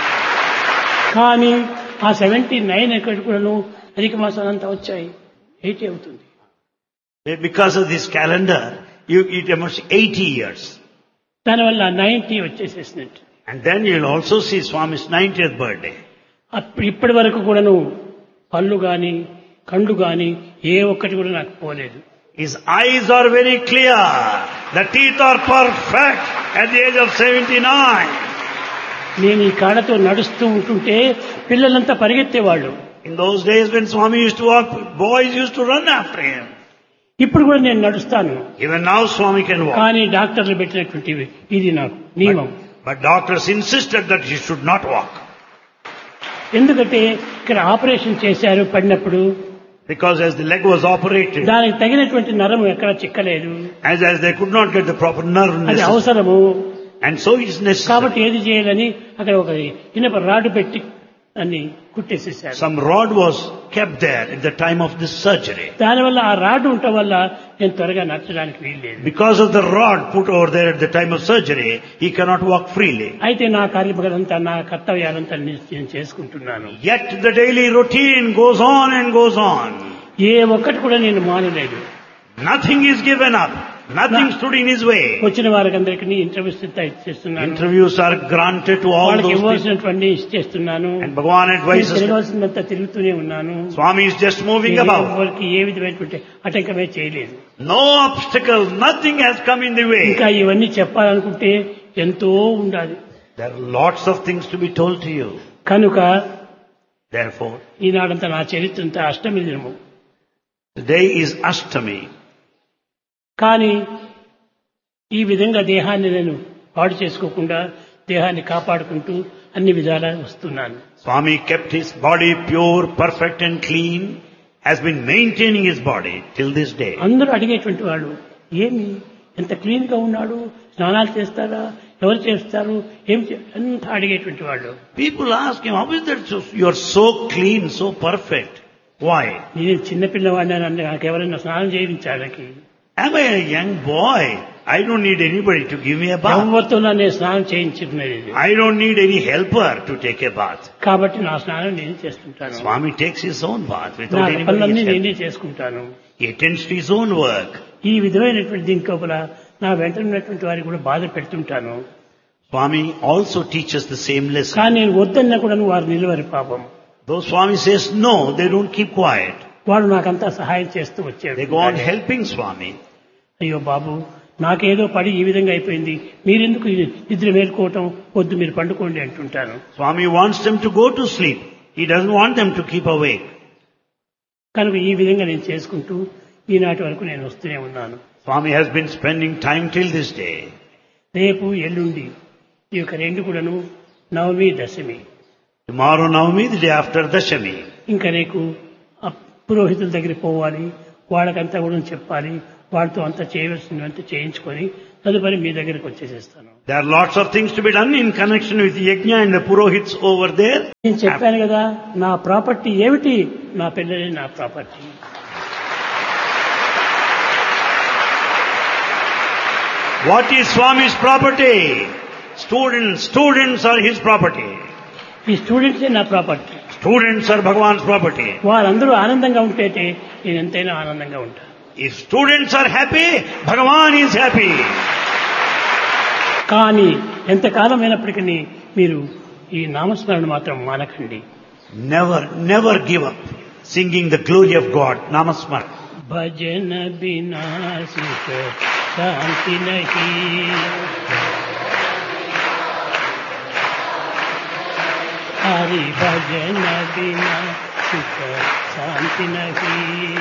కానీ ఆ సెవెంటీ నైన్ ఎక్కడి కూడాను అధిక మాసాలంతా వచ్చాయి, ఎయిటీ అవుతుంది. Because of this calendar, you, it amounts to eighty years. దానివల్ల ninety వచ్చేసేసినట్టు. And then you'll also see Swami's ninetieth birthday. అప్పుడు ఇప్పటి వరకు కూడాను పళ్ళు గాని కండ్లు గాని ఏ ఒక్కటి కూడా నాకు పోలేదు. His eyes are very clear. The teeth are perfect at the age of seventy-nine. నేను ఈ కాళ్ళతో నడుస్తూ ఉంటుంటే పిల్లలంతా పరిగెత్తేవాళ్ళు. In those days when Swami used to walk, boys used to run after him. ఇప్పుడు కూడా నేను నడుస్తాను. Even now Swami can walk. కానీ డాక్టర్లు పెట్టినటువంటివి ఇది నాకు నియమం. But, but doctors insisted that he should not walk. ఎందుకంటే ఇక్కడ ఆపరేషన్ చేశారు పడినప్పుడు. Because as the leg was operated, దానికి తగినటువంటి నరము ఎక్కడ చిక్కలేదు. as as they could not get the proper nerve అది necessary. అవసరము. And so it is necessary. కాబట్టి ఏది చేయాలని అక్కడ ఒక ఇనప రాడ్ పెట్టి అన్ని కుట్టేసేసారు. Some rod was kept there at the time of this surgery. దానివల్ల ఆ రాడ్ ఉండటం వల్ల నేను త్వరగా నడచడానికి వీల్లేదు. Because of the rod put over there at the time of surgery, he cannot walk freely. అయితే నా కార్యక్రమంతా నా కర్తవ్యాలంతా నేను చేసుకుంటున్నాను. Yet the daily routine goes on and goes on. ఏ ఒక్కటి కూడా నేను మానలేదు. Nothing is given up. Nothing stood in his way. వచ్చిన వారికి అందరికీ ఇంటర్వ్యూస్ ఇస్తున్నాను. Interviews are granted to all వాళ్ళకి those people. ఇవ్వాల్సినటువంటి ఇచ్చేస్తున్నాను. And Bhagavan advises. తిరగాల్సినంత తిరుగుతూనే ఉన్నాను. Swami is just moving about. వారికి ఏ విధమైనటువంటి ఆటంకమే చేయలేదు. No obstacle, nothing has come in the way. ఇంకా ఇవన్నీ చెప్పాలనుకుంటే ఎంతో ఉండాలి. There are lots of things to be told to you. కనుక Therefore, ఈనాడంతా నా చరిత్ర అంతా అష్టమి దినము. today is Ashtami. కానీ ఈ విధంగా దేహాన్ని నేను పాడు చేసుకోకుండా దేహాన్ని కాపాడుకుంటూ అన్ని విధాలా వస్తున్నాను. Swami kept his body pure, perfect and clean, has been maintaining his body till this day. అందరూ అడిగేటువంటి వాళ్ళు ఏమి ఎంత క్లీన్ గా ఉన్నాడు, స్నానాలు చేస్తారా, ఎవరు చేస్తారు, ఏం అంతా అడిగేటువంటి వాళ్ళు. People ask him, how is that so, you are so clean, so perfect? Why? నేను చిన్నపిల్లవాడిని అంటే నాకు ఎవరైనా స్నానం చేయించాలకి. Am I a young boy? I don't need anybody to give me a bath. ఎవరితో నేను స్నానం చేయించుకునేది. I don't need any helper to take a bath. కాబట్టి నా స్నానం నేను చేసుకుంటాను. Swami takes his own bath without నా anybody's పనులన్నీ help. నేనే చేసుకుంటాను. He attends to his own work. ఈ విధమైనటువంటి దీని లోపల నా వెంట ఉన్నటువంటి వారికి కూడా బాధ పెడుతుంటాను. Swami also teaches the same lesson. కానీ నేను వద్దన్నా కూడా వారు నిలవరు పాపం. Though Swami says no, they don't keep quiet. వాడు నాకంతా సహాయం చేస్తూ వచ్చాడు. They go on helping Swami. అయ్యో బాబు, నాకేదో పడి ఈ విధంగా అయిపోయింది, మీరెందుకు నిద్ర మేల్కోవటం, వద్దు మీరు పండుకోండి అంటుంటాను. Swami wants them to go to sleep. He doesn't want them to keep awake. కనుక ఈ విధంగా నేను చేసుకుంటూ ఈనాటి వరకు నేను వస్తూనే ఉన్నాను. Swami has been spending time till this day. రేపు ఎల్లుండి ఈ యొక్క రెండు కూడాను నవమి దశమి. Tomorrow Navami, the day after Dashami. ఇంకా నీకు ఆ పురోహితుల దగ్గరికి పోవాలి, వాళ్ళకంతా కూడా చెప్పాలి, వాళ్ళతో అంతా చేయవలసినంత చేయించుకొని తదుపరి మీ దగ్గరికి వచ్చేసేస్తాను. There are lots of things to be done in connection with the yajna and the purohits over there. నేను చెప్పాను కదా, నా ప్రాపర్టీ ఏమిటి? నా పిల్లలే నా property. What is Swami's property? Students, students are his property. ఈ స్టూడెంట్సే నా property. Students are Bhagavan's property. వారందరూ ఆనందంగా ఉంటేటే నేను ఎంతైనా ఆనందంగా ఉంటాను. If students are happy, Bhagavan is happy. కానీ ఎంతకాలం అయినప్పటికీ మీరు ఈ నామస్మరణ మాత్రం మానకండి. Never, never give up singing the glory of God. Namasmar. భజన బినా సుఖ శాంతి నహీ, హరి భజన బినా సుఖ శాంతి నహీ.